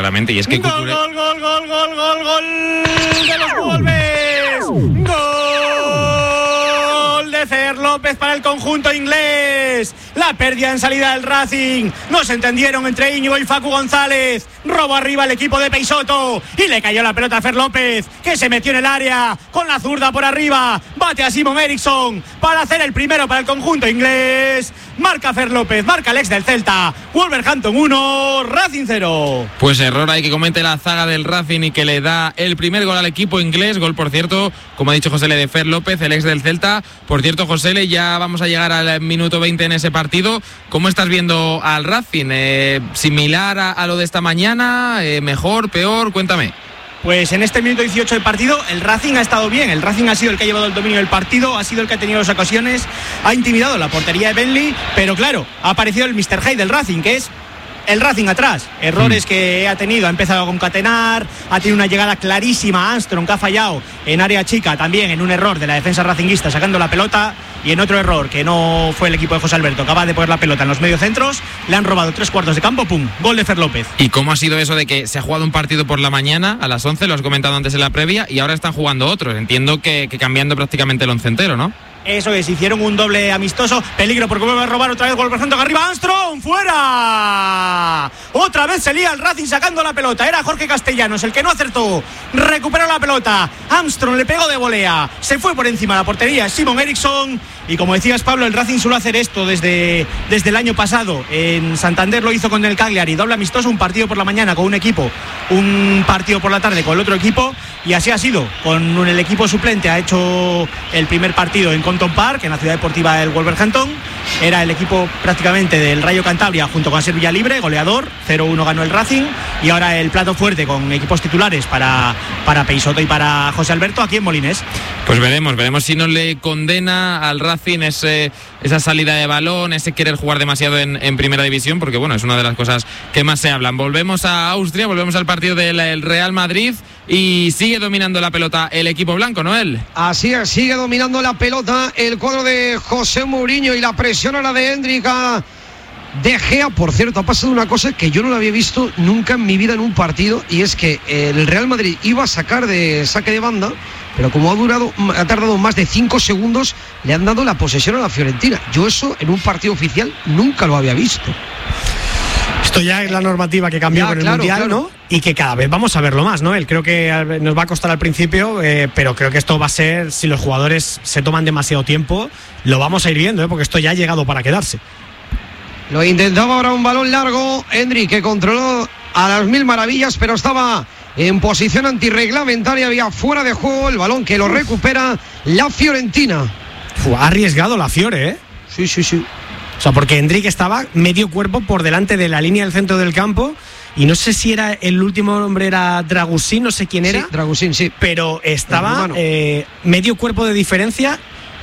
claramente, y es que ¡Gol de los Wolves! ¡Gol de Fer López para el conjunto inglés! La pérdida en salida del Racing. No se entendieron entre Íñigo y Facu González. Robo arriba el equipo de Peixoto y le cayó la pelota a Fer López, que se metió en el área con la zurda por arriba. Bate a Simon Eriksson para hacer el primero para el conjunto inglés. Marca Fer López, marca el ex del Celta. Wolverhampton 1, Racing 0. Pues error hay que comete la zaga del Racing y que le da el primer gol al equipo inglés. Gol, por cierto, como ha dicho Josele, de Fer López, el ex del Celta. Por cierto, Josele, ya vamos a llegar al minuto 20 en ese partido. ¿Cómo estás viendo al Racing? ¿Similar a lo de esta mañana? ¿Mejor, peor? Cuéntame. Pues en este minuto 18 del partido el Racing ha estado bien. El Racing ha sido el que ha llevado el dominio del partido, ha sido el que ha tenido las ocasiones, ha intimidado la portería de Bentley, pero claro, ha aparecido el Mr. Hyde del Racing, que es el Racing atrás. Errores que ha tenido, ha empezado a concatenar, ha tenido una llegada clarísima a Armstrong, que ha fallado en área chica, también en un error de la defensa racinguista sacando la pelota, y en otro error que no fue el equipo de José Alberto, acaba de poner la pelota en los mediocentros, le han robado 3/4 de campo, pum, gol de Fer López. ¿Y cómo ha sido eso de que se ha jugado un partido por la mañana a las 11, lo has comentado antes en la previa, y ahora están jugando otros? Entiendo que cambiando prácticamente el once entero, ¿no? Eso es, hicieron un doble amistoso. Peligro porque vuelve a robar otra vez Wolverhampton. Arriba Armstrong, fuera. Otra vez se lía el Racing sacando la pelota. Era Jorge Castellanos el que no acertó. Recuperó la pelota. Armstrong le pegó de volea. Se fue por encima de la portería Simon Eriksson. Y como decías, Pablo, el Racing suele hacer esto desde el año pasado. En Santander lo hizo con el Cagliari. Doble amistoso, un partido por la mañana con un equipo, un partido por la tarde con el otro equipo. Y así ha sido. Con el equipo suplente ha hecho el primer partido en Compton Park, en la ciudad deportiva del Wolverhampton. Era el equipo prácticamente del Rayo Cantabria junto con Ser Villalibre, goleador. 0-1 ganó el Racing. Y ahora el plato fuerte con equipos titulares para Peixoto y para José Alberto aquí en Molines. Pues veremos si no le condena al Racing esa salida de balón, ese querer jugar demasiado en primera división, porque bueno, es una de las cosas que más se hablan. Volvemos a Austria, volvemos al partido del Real Madrid y sigue dominando la pelota el equipo blanco, Noel. Así es, sigue dominando la pelota el cuadro de José Mourinho y la presión ahora de Hendrik De Gea. Por cierto, ha pasado una cosa que yo no la había visto nunca en mi vida en un partido, y es que el Real Madrid iba a sacar de saque de banda, pero como ha tardado más de 5 segundos, le han dado la posesión a la Fiorentina. Yo eso en un partido oficial nunca lo había visto. Esto ya es la normativa que cambió con el Mundial, claro, ¿no? Y que cada vez vamos a verlo más, ¿no? Creo que nos va a costar al principio, pero creo que esto va a ser, si los jugadores se toman demasiado tiempo, lo vamos a ir viendo, porque esto ya ha llegado para quedarse. Lo intentaba ahora un balón largo, Hendrik, que controló a las mil maravillas, pero estaba en posición antirreglamentaria, había fuera de juego el balón que lo recupera la Fiorentina. Ha arriesgado la Fiore, ¿eh? Sí. O sea, porque Hendrik estaba medio cuerpo por delante de la línea del centro del campo, y no sé si era el último hombre, era Dragusin, no sé quién era. Sí, Dragusin, sí. Pero estaba medio cuerpo de diferencia.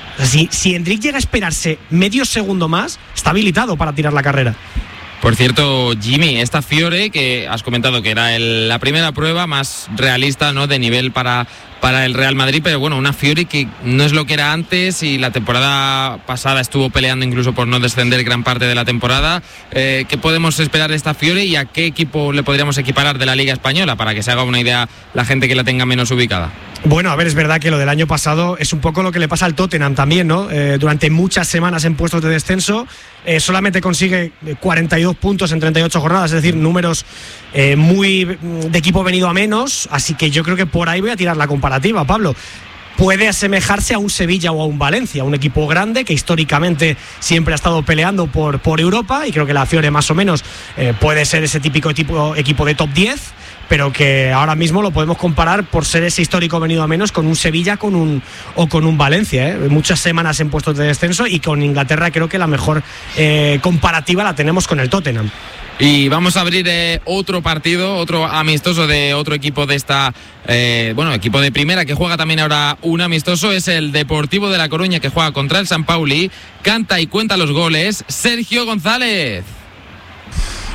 Si Hendrik llega a esperarse medio segundo más, está habilitado para tirar la carrera. Por cierto, Jimmy, esta Fiore que has comentado que era la primera prueba más realista, ¿no?, de nivel para el Real Madrid, pero bueno, una Fiore que no es lo que era antes, y la temporada pasada estuvo peleando incluso por no descender gran parte de la temporada. ¿Qué podemos esperar de esta Fiore y a qué equipo le podríamos equiparar de la Liga Española, para que se haga una idea la gente que la tenga menos ubicada? Bueno, a ver, es verdad que lo del año pasado es un poco lo que le pasa al Tottenham también, ¿no? Durante muchas semanas en puestos de descenso, solamente consigue 42 puntos en 38 jornadas, es decir, números muy de equipo venido a menos, así que yo creo que por ahí voy a tirar la comparativa, Pablo. Puede asemejarse a un Sevilla o a un Valencia, un equipo grande que históricamente siempre ha estado peleando por Europa, y creo que la Fiore más o menos puede ser ese típico equipo de top 10, pero que ahora mismo lo podemos comparar, por ser ese histórico venido a menos, con un Sevilla o con un Valencia, muchas semanas en puestos de descenso, y con Inglaterra creo que la mejor comparativa la tenemos con el Tottenham. Y vamos a abrir otro partido, otro amistoso de otro equipo de esta, equipo de primera que juega también ahora un amistoso. Es el Deportivo de La Coruña, que juega contra el San Pauli. Canta y cuenta los goles Sergio González.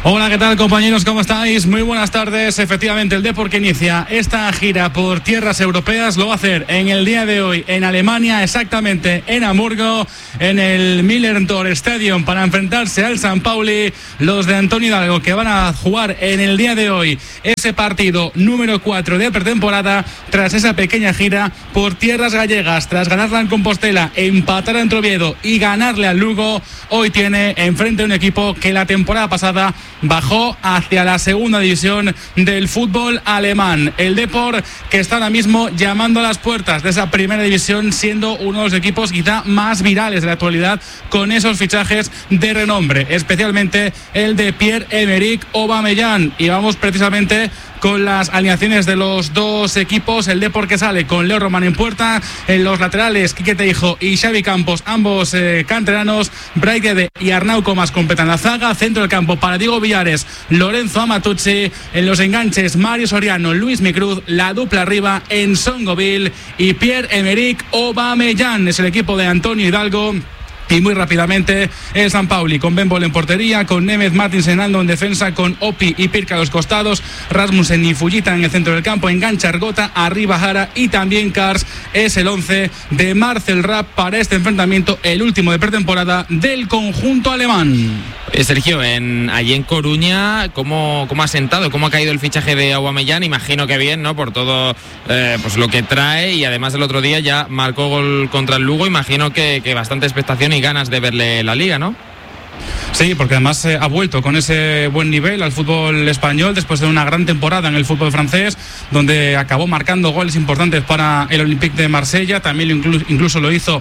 Hola, ¿qué tal, compañeros? ¿Cómo estáis? Muy buenas tardes. Efectivamente, el Depor que inicia esta gira por tierras europeas lo va a hacer en el día de hoy en Alemania, exactamente en Hamburgo, en el Millern-Tor Stadium, para enfrentarse al San Pauli, los de Antonio Hidalgo, que van a jugar en el día de hoy ese partido número 4 de pretemporada tras esa pequeña gira por tierras gallegas. Tras ganarla en Compostela, empatar en Oviedo y ganarle al Lugo, hoy tiene enfrente un equipo que la temporada pasada bajó hacia la segunda división del fútbol alemán. El Depor, que está ahora mismo llamando a las puertas de esa primera división, siendo uno de los equipos quizá más virales de la actualidad, con esos fichajes de renombre, especialmente el de Pierre-Emerick Aubameyang. Y vamos precisamente con las alineaciones de los dos equipos. El Depor, que sale con Leo Román en puerta, en los laterales Quique Teijo y Xavi Campos, ambos canteranos. Brai Guede y Arnau Comas completan la zaga. Centro del campo para Diego Villares, Lorenzo Amatucci. En los enganches, Mario Soriano, Luis Micruz. La dupla arriba, Ensongoville y Pierre-Emerick Aubameyang. Es el equipo de Antonio Hidalgo. Y muy rápidamente el San Pauli con Ben Bol en portería, con Nemeth Martinsen Ando en defensa, con Opi y Pirka a los costados, Rasmussen y Fujita en el centro del campo, engancha Argota, arriba Jara y también Kars. Es el 11 de Marcel Rapp para este enfrentamiento, el último de pretemporada del conjunto alemán. Sergio, allí en Coruña, ¿cómo ha sentado? ¿Cómo ha caído el fichaje de Aubameyang? Imagino que bien, ¿no? Por todo pues lo que trae, y además el otro día ya marcó gol contra el Lugo. Imagino que bastante expectación y ganas de verle la liga, ¿no? Sí, porque además ha vuelto con ese buen nivel al fútbol español después de una gran temporada en el fútbol francés, donde acabó marcando goles importantes para el Olympique de Marsella. También incluso lo hizo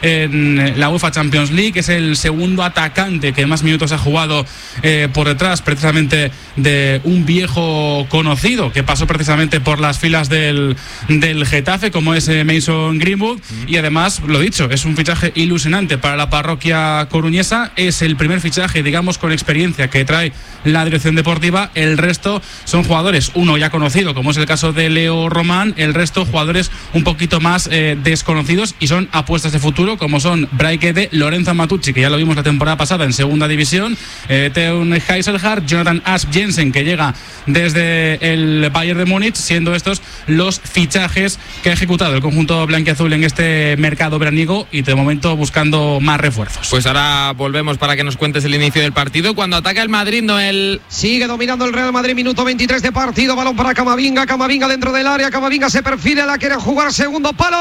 en la UEFA Champions League. Es el segundo atacante que más minutos ha jugado por detrás precisamente de un viejo conocido que pasó precisamente por las filas del Getafe, como es Mason Greenwood. Y además, lo dicho, es un fichaje ilusionante para la parroquia coruñesa. Es el primer fichaje, digamos, con experiencia que trae la dirección deportiva. El resto son jugadores, uno ya conocido, como es el caso de Leo Román. El resto jugadores un poquito más desconocidos, y son apuestas de futuro, como son Brai Guede, Lorenzo Amatucci, que ya lo vimos la temporada pasada en segunda división, Teun Heiselhardt, Jonathan Asp Jensen, que llega desde el Bayern de Múnich, siendo estos los fichajes que ha ejecutado el conjunto blanquiazul en este mercado veraniego, y de momento buscando más refuerzos. Pues ahora volvemos para que nos cuentes el inicio del partido, cuando ataca el Madrid. Noel sigue dominando el Real Madrid, minuto 23 de partido, balón para Camavinga dentro del área, Camavinga se perfila, la quiere jugar, segundo palo,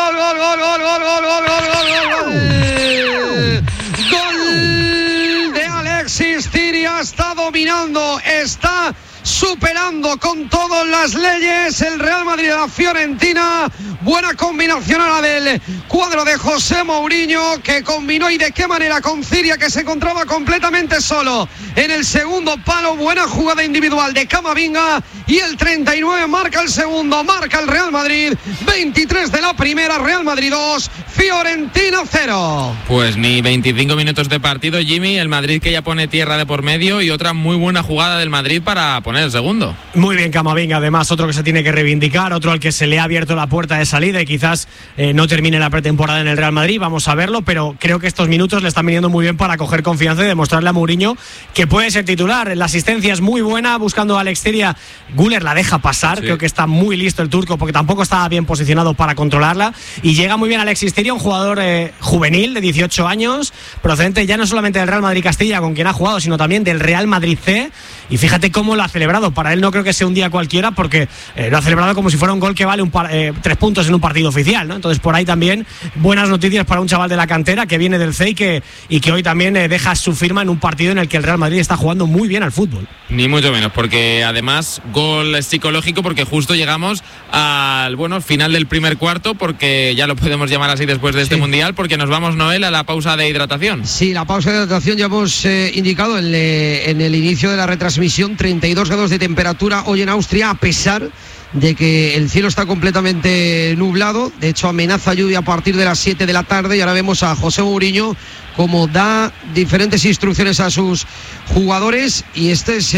gol de Alexis Ciria. Está dominando, está superando con todas las leyes el Real Madrid de la Fiorentina. Buena combinación a la del cuadro de José Mourinho, que combinó, y de qué manera, con Ciria, que se encontraba completamente solo en el segundo palo. Buena jugada individual de Camavinga, y el 39 marca el segundo, marca el Real Madrid. 23 de la primera, Real Madrid 2, Fiorentina 0. Pues ni 25 minutos de partido, Jimmy. El Madrid que ya pone tierra de por medio, y otra muy buena jugada del Madrid para poner el segundo. Muy bien Camavinga, además otro que se tiene que reivindicar, otro al que se le ha abierto la puerta de salida, y quizás no termine la pretemporada en el Real Madrid, vamos a verlo, pero creo que estos minutos le están viniendo muy bien para coger confianza y demostrarle a Mourinho que puede ser titular. La asistencia es muy buena, buscando a Alex Ciria, Güler la deja pasar, sí. Creo que está muy listo el turco, porque tampoco estaba bien posicionado para controlarla, y llega muy bien Alexis Ciria, un jugador juvenil de 18 años, procedente ya no solamente del Real Madrid Castilla, con quien ha jugado, sino también del Real Madrid C, y fíjate cómo lo ha celebrado. Para él no creo que sea un día cualquiera, porque lo ha celebrado como si fuera un gol que vale 3 puntos en un partido oficial, ¿no? Entonces por ahí también buenas noticias para un chaval de la cantera que viene del CEI y que hoy también deja su firma en un partido en el que el Real Madrid está jugando muy bien al fútbol. Ni mucho menos, porque además gol psicológico, porque justo llegamos al final del primer cuarto, porque ya lo podemos llamar así después de este mundial, porque nos vamos, Noel, a la pausa de hidratación. Sí, la pausa de hidratación ya hemos indicado en el inicio de la retransmisión. 32 grados de temperatura hoy en Austria, a pesar de que el cielo está completamente nublado. De hecho, amenaza lluvia a partir de las 7 de la tarde. Y ahora vemos a José Mourinho como da diferentes instrucciones a sus jugadores, y este es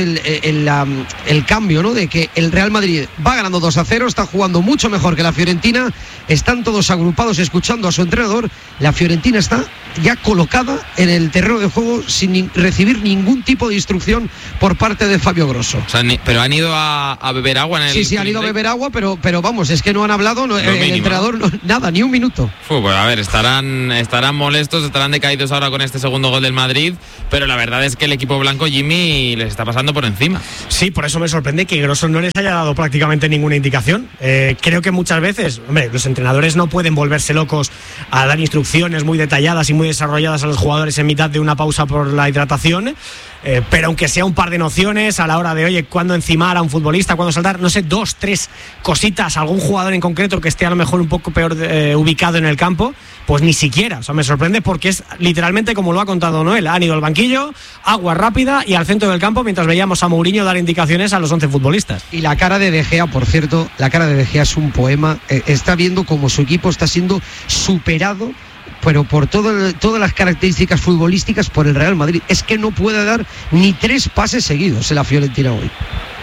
el cambio, ¿no? De que el Real Madrid va ganando 2-0, está jugando mucho mejor que la Fiorentina, están todos agrupados escuchando a su entrenador. La Fiorentina está ya colocada en el terreno de juego sin recibir ningún tipo de instrucción por parte de Fabio Grosso. O sea, pero han ido a beber agua en el... Sí, han ido a beber agua, pero vamos, es que no han hablado, el entrenador, ¿no? Nada, ni un minuto. Pues a ver, estarán molestos, estarán decaídos ahora con este segundo gol del Madrid, pero la verdad es que el equipo blanco, Jimmy, les está pasando por encima. Sí, por eso me sorprende que Grosso no les haya dado prácticamente ninguna indicación. Creo que muchas veces, los entrenadores no pueden volverse locos a dar instrucciones muy detalladas y muy desarrolladas a los jugadores en mitad de una pausa por la hidratación. Pero aunque sea un par de nociones a la hora de, oye, cuándo encimar a un futbolista, cuándo saltar, no sé, 2, 3 cositas, algún jugador en concreto que esté a lo mejor un poco peor ubicado en el campo, pues ni siquiera. O sea, me sorprende porque es literalmente como lo ha contado Noel. Han ido al banquillo, agua rápida y al centro del campo, mientras veíamos a Mourinho dar indicaciones a los 11 futbolistas. Y la cara de Gea, por cierto, la cara de Gea es un poema. Está viendo cómo su equipo está siendo superado, pero por todas las características futbolísticas, por el Real Madrid. Es que no puede dar ni 3 pases seguidos en la Fiorentina hoy.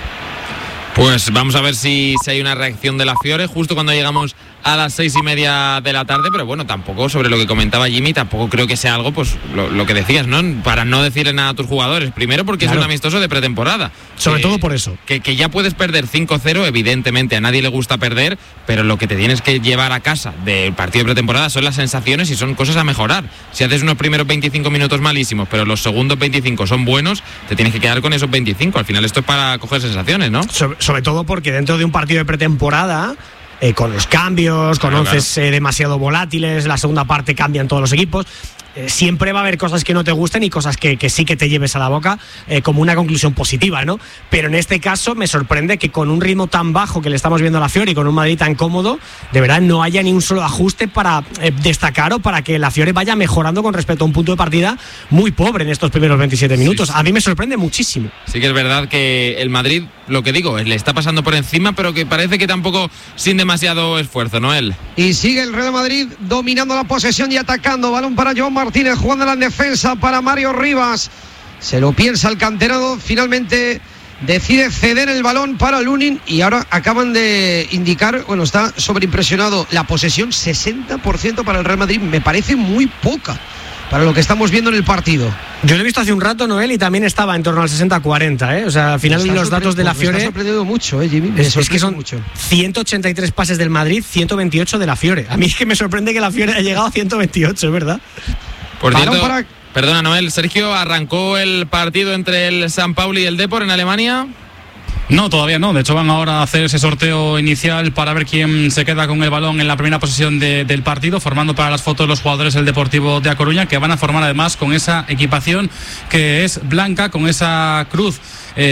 Pues vamos a ver si hay una reacción de la Fiore justo cuando llegamos a las 6:30 de la tarde, pero bueno, tampoco, sobre lo que comentaba Jimmy, tampoco creo que sea algo, pues lo que decías, ¿no? Para no decirle nada a tus jugadores, primero porque claro, es un amistoso de pretemporada. Sobre todo por eso. Que ya puedes perder 5-0, evidentemente a nadie le gusta perder, pero lo que te tienes que llevar a casa del partido de pretemporada son las sensaciones y son cosas a mejorar. Si haces unos primeros 25 minutos malísimos, pero los segundos 25 son buenos, te tienes que quedar con esos 25. Al final esto es para coger sensaciones, ¿no? Sobre todo porque dentro de un partido de pretemporada, con los cambios, con onces demasiado volátiles, la segunda parte cambian todos los equipos, siempre va a haber cosas que no te gusten y cosas que sí que te lleves a la boca como una conclusión positiva, ¿no? Pero en este caso me sorprende que con un ritmo tan bajo que le estamos viendo a la Fiore y con un Madrid tan cómodo, de verdad no haya ni un solo ajuste para destacar o para que la Fiore vaya mejorando con respecto a un punto de partida muy pobre en estos primeros 27 minutos. Sí. A mí me sorprende muchísimo. Sí que es verdad que el Madrid, lo que digo, le está pasando por encima, pero que parece que tampoco sin demasiado esfuerzo, Noel. Y sigue el Real Madrid dominando la posesión y atacando. Balón para Joan Martínez, jugando en la defensa para Mario Rivas. Se lo piensa el canterano, finalmente decide ceder el balón para Lunin y ahora acaban de indicar, bueno, está sobreimpresionado la posesión, 60% para el Real Madrid, me parece muy poca para lo que estamos viendo en el partido. Yo lo he visto hace un rato, Noel, y también estaba en torno al 60-40, O sea, al final los datos de la Fiore... Me está sorprendiendo mucho, Jimmy. Es que son mucho. 183 pases del Madrid, 128 de la Fiore. A mí es que me sorprende que la Fiore haya llegado a 128, es verdad. Por cierto, perdona, Noel, Sergio, ¿arrancó el partido entre el San Pauli y el Depor en Alemania? No, todavía no. De hecho, van ahora a hacer ese sorteo inicial para ver quién se queda con el balón en la primera posesión del partido, formando para las fotos los jugadores del Deportivo de A Coruña, que van a formar además con esa equipación que es blanca, con esa cruz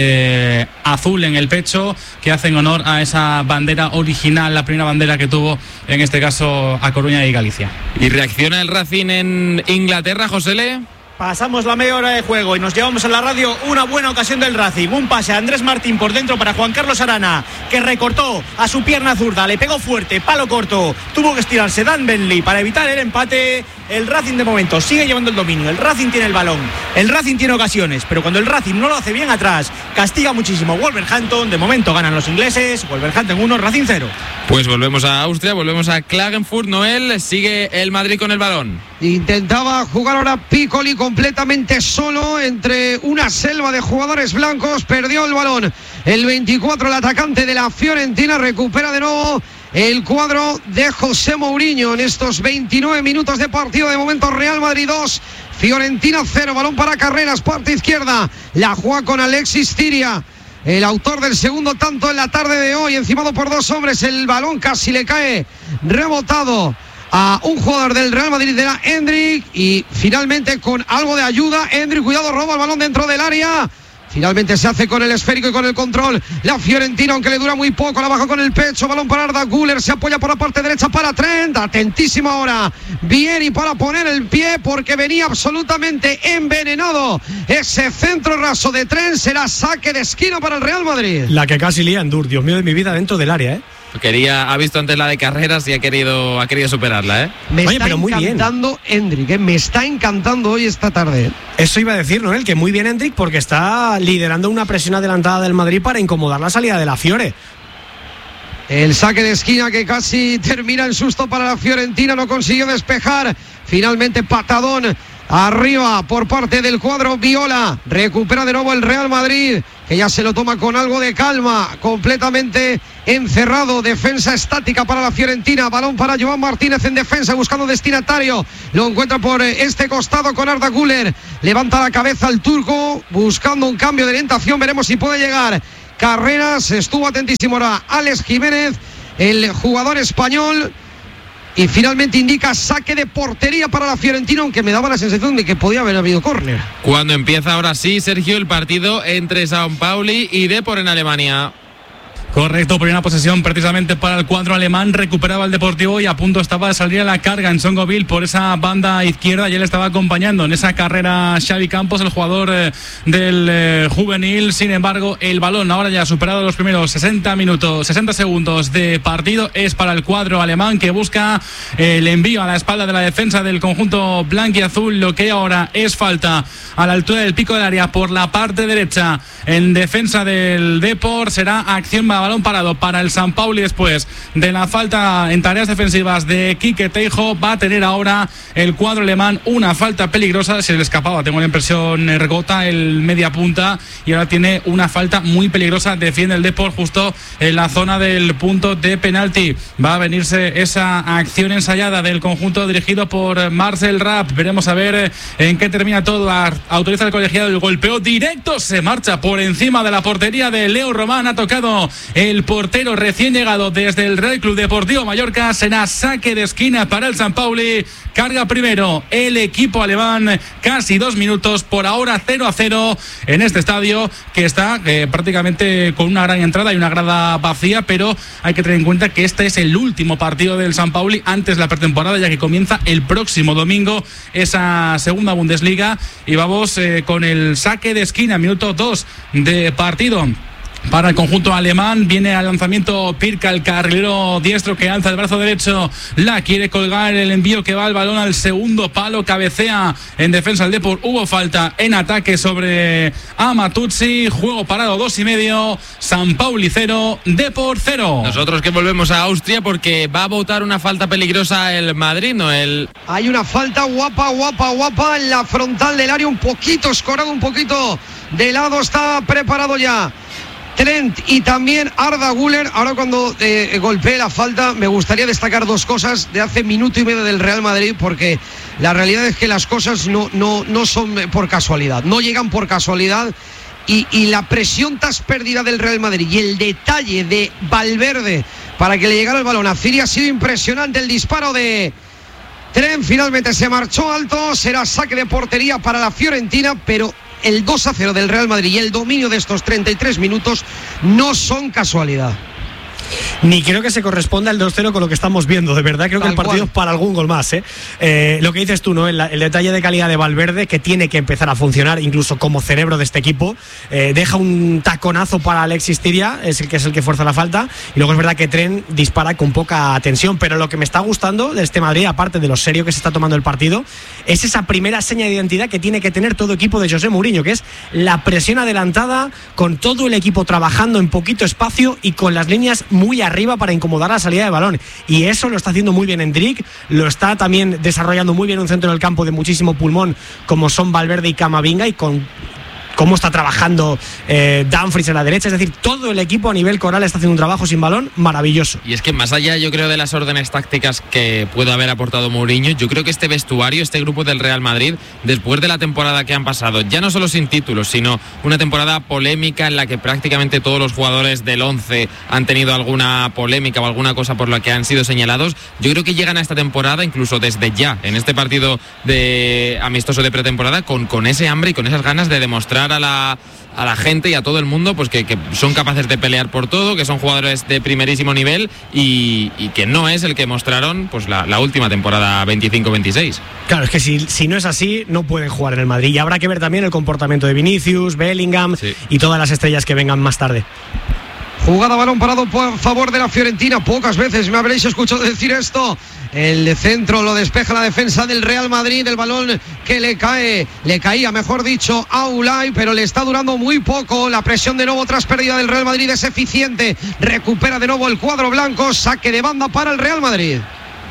azul en el pecho, que hacen honor a esa bandera original, la primera bandera que tuvo, en este caso, A Coruña y Galicia. ¿Y reacciona el Racing en Inglaterra, Josele? Pasamos la media hora de juego y nos llevamos a la radio una buena ocasión del Racing. Un pase a Andrés Martín por dentro para Juan Carlos Arana, que recortó a su pierna zurda, le pegó fuerte, palo corto, tuvo que estirarse Dan Bentley para evitar el empate. El Racing de momento sigue llevando el dominio, el Racing tiene el balón, el Racing tiene ocasiones, pero cuando el Racing no lo hace bien atrás, castiga muchísimo Wolverhampton. De momento ganan los ingleses, Wolverhampton 1, Racing 0. Pues volvemos a Austria, volvemos a Klagenfurt. Noel, sigue el Madrid con el balón. Intentaba jugar ahora Piccoli completamente solo entre una selva de jugadores blancos, perdió el balón. El 24, el atacante de la Fiorentina, recupera de nuevo el cuadro de José Mourinho en estos 29 minutos de partido. De momento Real Madrid 2, Fiorentina 0, balón para Carreras, parte izquierda, la juega con Alexis Ciria, el autor del segundo tanto en la tarde de hoy, encimado por 2 hombres, el balón casi le cae rebotado a un jugador del Real Madrid, de la Endrick, y finalmente con algo de ayuda Endrick, cuidado, roba el balón dentro del área, Finalmente se hace con el esférico y con el control. La Fiorentina, aunque le dura muy poco, la baja con el pecho. Balón para Arda Güler, se apoya por la parte derecha para Trent. Atentísimo ahora Vieri para poner el pie, porque venía absolutamente envenenado ese centro raso de Trent. Será saque de esquina para el Real Madrid. La que casi lía Endur, Dios mío de mi vida, dentro del área, Ha visto antes la de carreras y ha querido superarla, Me está encantando Endrick, me está encantando hoy esta tarde. Eso iba a decir, Noel, que muy bien Endrick, porque está liderando una presión adelantada del Madrid para incomodar la salida de la Fiore. El saque de esquina que casi termina en susto para la Fiorentina, no consiguió despejar. Finalmente patadón arriba por parte del cuadro viola. Recupera de nuevo el Real Madrid, que ya se lo toma con algo de calma, completamente encerrado. Defensa estática para la Fiorentina. Balón para Joan Martínez en defensa, buscando destinatario. Lo encuentra por este costado con Arda Güler. Levanta la cabeza el turco, buscando un cambio de orientación. Veremos si puede llegar Carreras. Estuvo atentísimo ahora Alex Jiménez, el jugador español. Y finalmente indica saque de portería para la Fiorentina, aunque me daba la sensación de que podía haber habido córner. Cuando empieza ahora sí, Sergio, el partido entre San Pauli y Depor en Alemania. Correcto, primera posesión precisamente para el cuadro alemán. Recuperaba el Deportivo y a punto estaba de salir a la carga en Songoville por esa banda izquierda. Ya le estaba acompañando en esa carrera Xavi Campos, el jugador del juvenil. Sin embargo, el balón ahora ya ha superado los primeros 60 segundos de partido. Es para el cuadro alemán, que busca el envío a la espalda de la defensa del conjunto blanquiazul. Lo que ahora es falta a la altura del pico del área por la parte derecha en defensa del Depor. Será acción balón parado para el San Pauli después de la falta en tareas defensivas de Quique Teijo. Va a tener ahora el cuadro alemán una falta peligrosa. Se le escapaba, tengo la impresión, Ergota, el media punta, y ahora tiene una falta muy peligrosa. Defiende el Depor justo en la zona del punto de penalti. Va a venirse esa acción ensayada del conjunto dirigido por Marcel Rapp. Veremos a ver en qué termina todo. Autoriza el colegiado el golpeo directo, se marcha por encima de la portería de Leo Román. Ha tocado el portero recién llegado desde el Real Club Deportivo Mallorca. Será saque de esquina para el San Pauli. Carga primero el equipo alemán. Casi 2 minutos, por ahora 0-0 en este estadio, que está prácticamente con una gran entrada y una grada vacía, pero hay que tener en cuenta que este es el último partido del San Pauli antes de la pretemporada, ya que comienza el próximo domingo esa segunda Bundesliga. Y vamos con el saque de esquina, minuto 2 de partido para el conjunto alemán. Viene al lanzamiento Pirca, el carrilero diestro, que alza el brazo derecho, la quiere colgar, el envío que va al balón al segundo palo, cabecea en defensa del Depor. Hubo falta en ataque sobre Amatuzzi. Juego parado 2,5. San Pauli 0, Depor 0. Nosotros que volvemos a Austria, porque va a votar una falta peligrosa el Madrid, ¿no? Hay una falta guapa en la frontal del área, un poquito escorado, un poquito de lado. Está preparado ya Trent y también Arda Güler. Ahora, cuando golpee la falta, me gustaría destacar 2 cosas de hace minuto y medio del Real Madrid, porque la realidad es que las cosas no son por casualidad, no llegan por casualidad. Y la presión tras pérdida del Real Madrid y el detalle de Valverde para que le llegara el balón a Firi ha sido impresionante. El disparo de Trent finalmente se marchó alto. Será saque de portería para la Fiorentina, pero el 2-0 del Real Madrid y el dominio de estos 33 minutos no son casualidad. Ni creo que se corresponda el 2-0 con lo que estamos viendo. De verdad creo que el partido es para algún gol más, Lo que dices tú, ¿no? El detalle de calidad de Valverde, que tiene que empezar a funcionar incluso como cerebro de este equipo. Deja un taconazo para Alexis Tiria, es el que fuerza la falta. Y luego es verdad que Trent dispara con poca tensión. Pero lo que me está gustando de este Madrid, aparte de lo serio que se está tomando el partido, es esa primera seña de identidad que tiene que tener todo equipo de José Mourinho, que es la presión adelantada, con todo el equipo trabajando en poquito espacio y con las líneas muy arriba para incomodar la salida de balón. Y eso lo está haciendo muy bien Endrick, lo está también desarrollando muy bien un centro del campo de muchísimo pulmón como son Valverde y Camavinga, y con cómo está trabajando Dumfries en la derecha. Es decir, todo el equipo a nivel coral está haciendo un trabajo sin balón maravilloso. Y es que más allá, yo creo, de las órdenes tácticas que puede haber aportado Mourinho, yo creo que este vestuario, este grupo del Real Madrid, después de la temporada que han pasado, ya no solo sin títulos, sino una temporada polémica en la que prácticamente todos los jugadores del 11 han tenido alguna polémica o alguna cosa por la que han sido señalados, yo creo que llegan a esta temporada, incluso desde ya, en este partido de amistoso de pretemporada, con ese hambre y con esas ganas de demostrar demostrar a la gente y a todo el mundo pues que son capaces de pelear por todo, que son jugadores de primerísimo nivel y que no es el que mostraron pues la última temporada 25-26. Claro, es que si no es así no pueden jugar en el Madrid, y habrá que ver también el comportamiento de Vinicius, Bellingham y todas las estrellas que vengan más tarde. Jugada balón parado por favor de la Fiorentina. Pocas veces me habréis escuchado decir esto. El centro lo despeja la defensa del Real Madrid. El balón que le caía, mejor dicho, a Ulay, pero le está durando muy poco. La presión de nuevo tras pérdida del Real Madrid es eficiente. Recupera de nuevo el cuadro blanco. Saque de banda para el Real Madrid.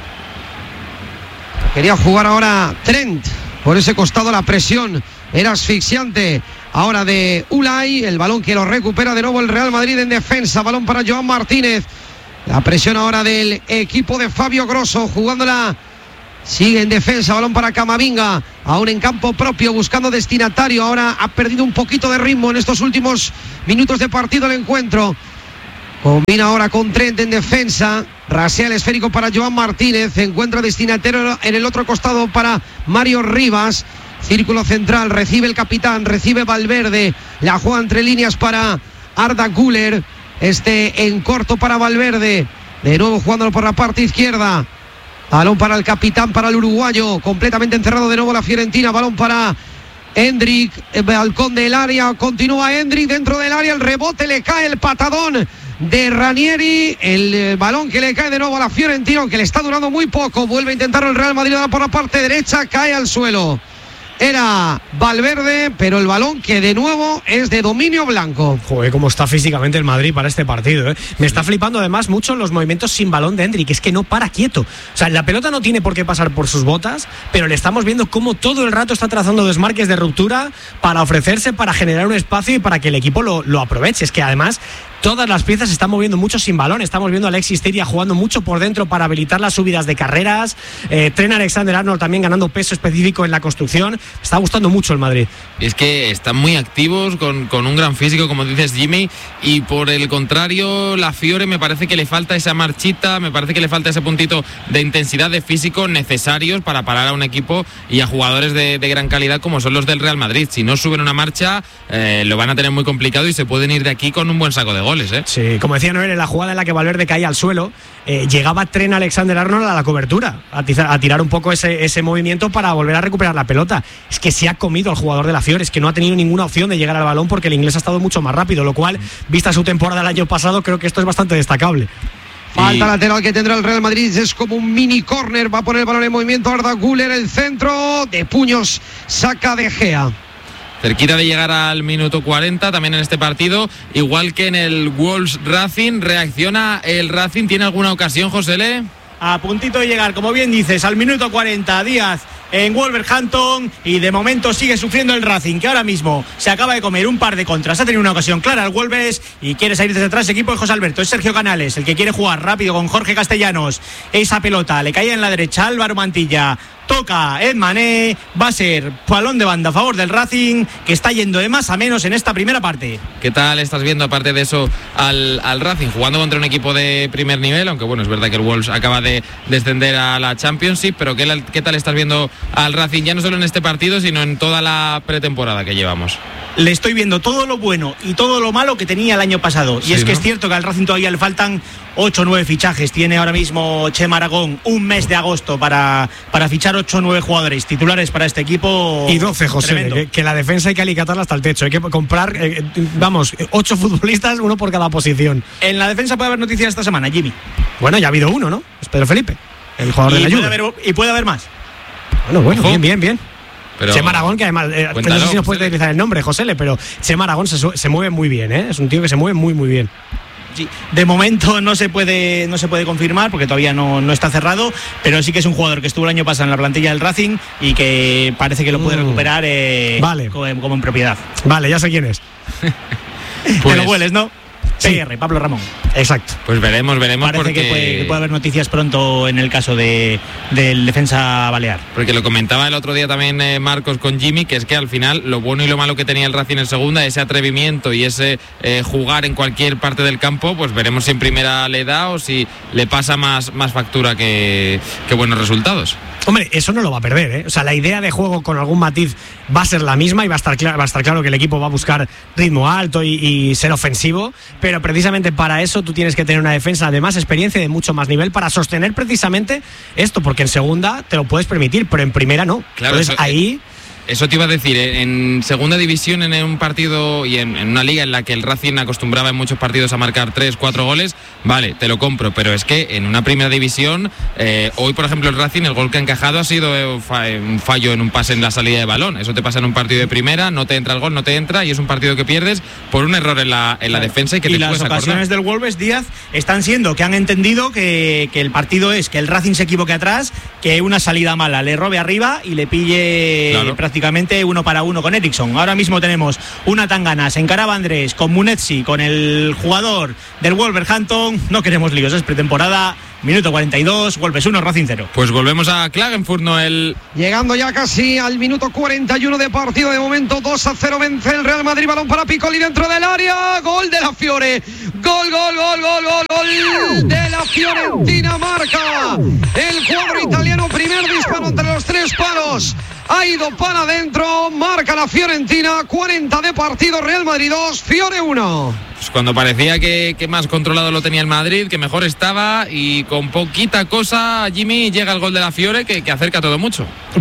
Quería jugar ahora Trent. Por ese costado la presión era asfixiante. Ahora de Ulay, el balón que lo recupera de nuevo el Real Madrid en defensa. Balón para Joan Martínez. La presión ahora del equipo de Fabio Grosso, jugándola. Sigue en defensa, balón para Camavinga. Aún en campo propio, buscando destinatario. Ahora ha perdido un poquito de ritmo en estos últimos minutos de partido el encuentro. Combina ahora con Trent en defensa. Rasea el esférico para Joan Martínez. Encuentra destinatario en el otro costado para Mario Rivas. Círculo central, recibe el capitán, recibe Valverde, la juega entre líneas para Arda Güler, en corto para Valverde, de nuevo jugándolo por la parte izquierda, balón para el capitán, para el uruguayo, completamente encerrado de nuevo la Fiorentina, balón para Endrick, balcón del área, continúa Endrick dentro del área, el rebote, le cae el patadón de Ranieri, el balón que le cae de nuevo a la Fiorentina, aunque le está durando muy poco, vuelve a intentarlo el Real Madrid por la parte derecha, cae al suelo. Era Valverde, pero el balón que de nuevo es de dominio blanco. Joder, cómo está físicamente el Madrid para este partido, ¿eh? Me está flipando además mucho los movimientos sin balón de Endrick, es que no para quieto. O sea, la pelota no tiene por qué pasar por sus botas, pero le estamos viendo cómo todo el rato está trazando desmarques de ruptura para ofrecerse, para generar un espacio y para que el equipo lo aproveche. Es que además todas las piezas se están moviendo mucho sin balón. Estamos viendo a Alexis Tiria jugando mucho por dentro para habilitar las subidas de carreras. Trent Alexander-Arnold también ganando peso específico en la construcción. Está gustando mucho el Madrid. Es que están muy activos, con un gran físico, como dices, Jimmy, y por el contrario, la Fiore me parece que le falta esa marchita, me parece que le falta ese puntito de intensidad, de físico necesarios para parar a un equipo y a jugadores de gran calidad como son los del Real Madrid. Si no suben una marcha, lo van a tener muy complicado y se pueden ir de aquí con un buen saco de goles, ¿eh? Sí, como decía Noel, en la jugada en la que Valverde caía al suelo, llegaba Trent Alexander-Arnold a la cobertura, a tirar un poco ese movimiento para volver a recuperar la pelota. Es que se ha comido al jugador de la Fiore, es que no ha tenido ninguna opción de llegar al balón porque el inglés ha estado mucho más rápido, lo cual, vista su temporada el año pasado, creo que esto es bastante destacable. Falta lateral que tendrá el Real Madrid, es como un mini córner, va a poner el balón en movimiento Arda Güler, el centro de puños, saca De Gea. Cerquita de llegar al minuto 40 también en este partido, igual que en el Wolves Racing. Reacciona el Racing, ¿tiene alguna ocasión, José? A puntito de llegar, como bien dices, al minuto 40, Díaz en Wolverhampton, y de momento sigue sufriendo el Racing, que ahora mismo se acaba de comer un par de contras. Ha tenido una ocasión clara el Wolves y quiere salir desde atrás el equipo de José Alberto. Es Sergio Canales el que quiere jugar rápido con Jorge Castellanos. Esa pelota le caía en la derecha a Álvaro Mantilla. Toca Ed Mané, va a ser balón de banda a favor del Racing, que está yendo de más a menos en esta primera parte. ¿Qué tal estás viendo, aparte de eso, al Racing jugando contra un equipo de primer nivel? Aunque bueno, es verdad que el Wolves acaba de descender a la Championship, pero ¿qué tal estás viendo al Racing, ya no solo en este partido, sino en toda la pretemporada que llevamos? Le estoy viendo todo lo bueno y todo lo malo que tenía el año pasado. Y es que, ¿no?, es cierto que al Racing todavía le faltan 8 o 9 fichajes. Tiene ahora mismo Chema Aragón un mes de agosto para fichar 8 o 9 jugadores titulares para este equipo. Y 12, José, que la defensa hay que alicatarla hasta el techo. Hay que comprar, 8 futbolistas, uno por cada posición. En la defensa puede haber noticias esta semana, Jimmy. Bueno, ya ha habido uno, ¿no? Es Pedro Felipe, el jugador de la Juve. Y puede haber más. Bueno, bien. Pero Chema Aragón, que además, no sé si nos puede utilizar el nombre, José, pero Chema Aragón se mueve muy bien, ¿eh? Es un tío que se mueve muy, muy bien. Sí, de momento no se puede confirmar porque todavía no está cerrado, pero sí que es un jugador que estuvo el año pasado en la plantilla del Racing y que parece que lo puede recuperar vale, como en propiedad. Vale, ya sé quién es. Pues, te lo hueles, ¿no? PR, Pablo Ramón. Exacto. Pues veremos Parece porque que puede haber noticias pronto en el caso del defensa balear. Porque lo comentaba el otro día también Marcos con Jimmy, que es que al final lo bueno y lo malo que tenía el Racing en segunda, ese atrevimiento y ese jugar en cualquier parte del campo, pues veremos si en primera le da o si le pasa más factura que buenos resultados. Hombre, eso no lo va a perder, ¿eh? O sea, la idea de juego con algún matiz va a ser la misma y va a estar claro que el equipo va a buscar ritmo alto y ser ofensivo, pero precisamente para eso tú tienes que tener una defensa de más experiencia y de mucho más nivel para sostener precisamente esto, porque en segunda te lo puedes permitir, pero en primera no. Claro, entonces ahí... Eso te iba a decir, en segunda división, en un partido y en una liga en la que el Racing acostumbraba en muchos partidos a marcar 3-4 goles, vale, te lo compro, pero es que en una primera división, hoy por ejemplo el Racing, el gol que ha encajado ha sido un fallo en un pase en la salida de balón. Eso te pasa en un partido de primera, no te entra el gol, no te entra y es un partido que pierdes por un error en la defensa y que te puedes acordar. Y las ocasiones del Wolves, Díaz, están siendo que han entendido que el partido es que el Racing se equivoque atrás, que una salida mala le robe arriba y le pille prácticamente 1 para 1 con Eriksson. Ahora mismo tenemos una tangana, se encaraba Andrés con Munetsi, con el jugador del Wolverhampton. No queremos líos, es pretemporada. Minuto 42, Wolves 1, Racing 0. Pues volvemos a Klagenfurt, Noel. Llegando ya casi al minuto 41 de partido. De momento 2-0 vence el Real Madrid. Balón para Piccoli dentro del área. Gol de la Fiore. Gol de la Fiorentina. Marca el cuadro italiano. Primer disparo entre los 3 palos. Ha ido para adentro. Marca la Fiorentina. 40 de partido. Real Madrid 2, Fiore 1. Pues cuando parecía que más controlado lo tenía el Madrid, que mejor estaba, y con poquita cosa, Jimmy, llega el gol de la Fiore que acerca todo mucho.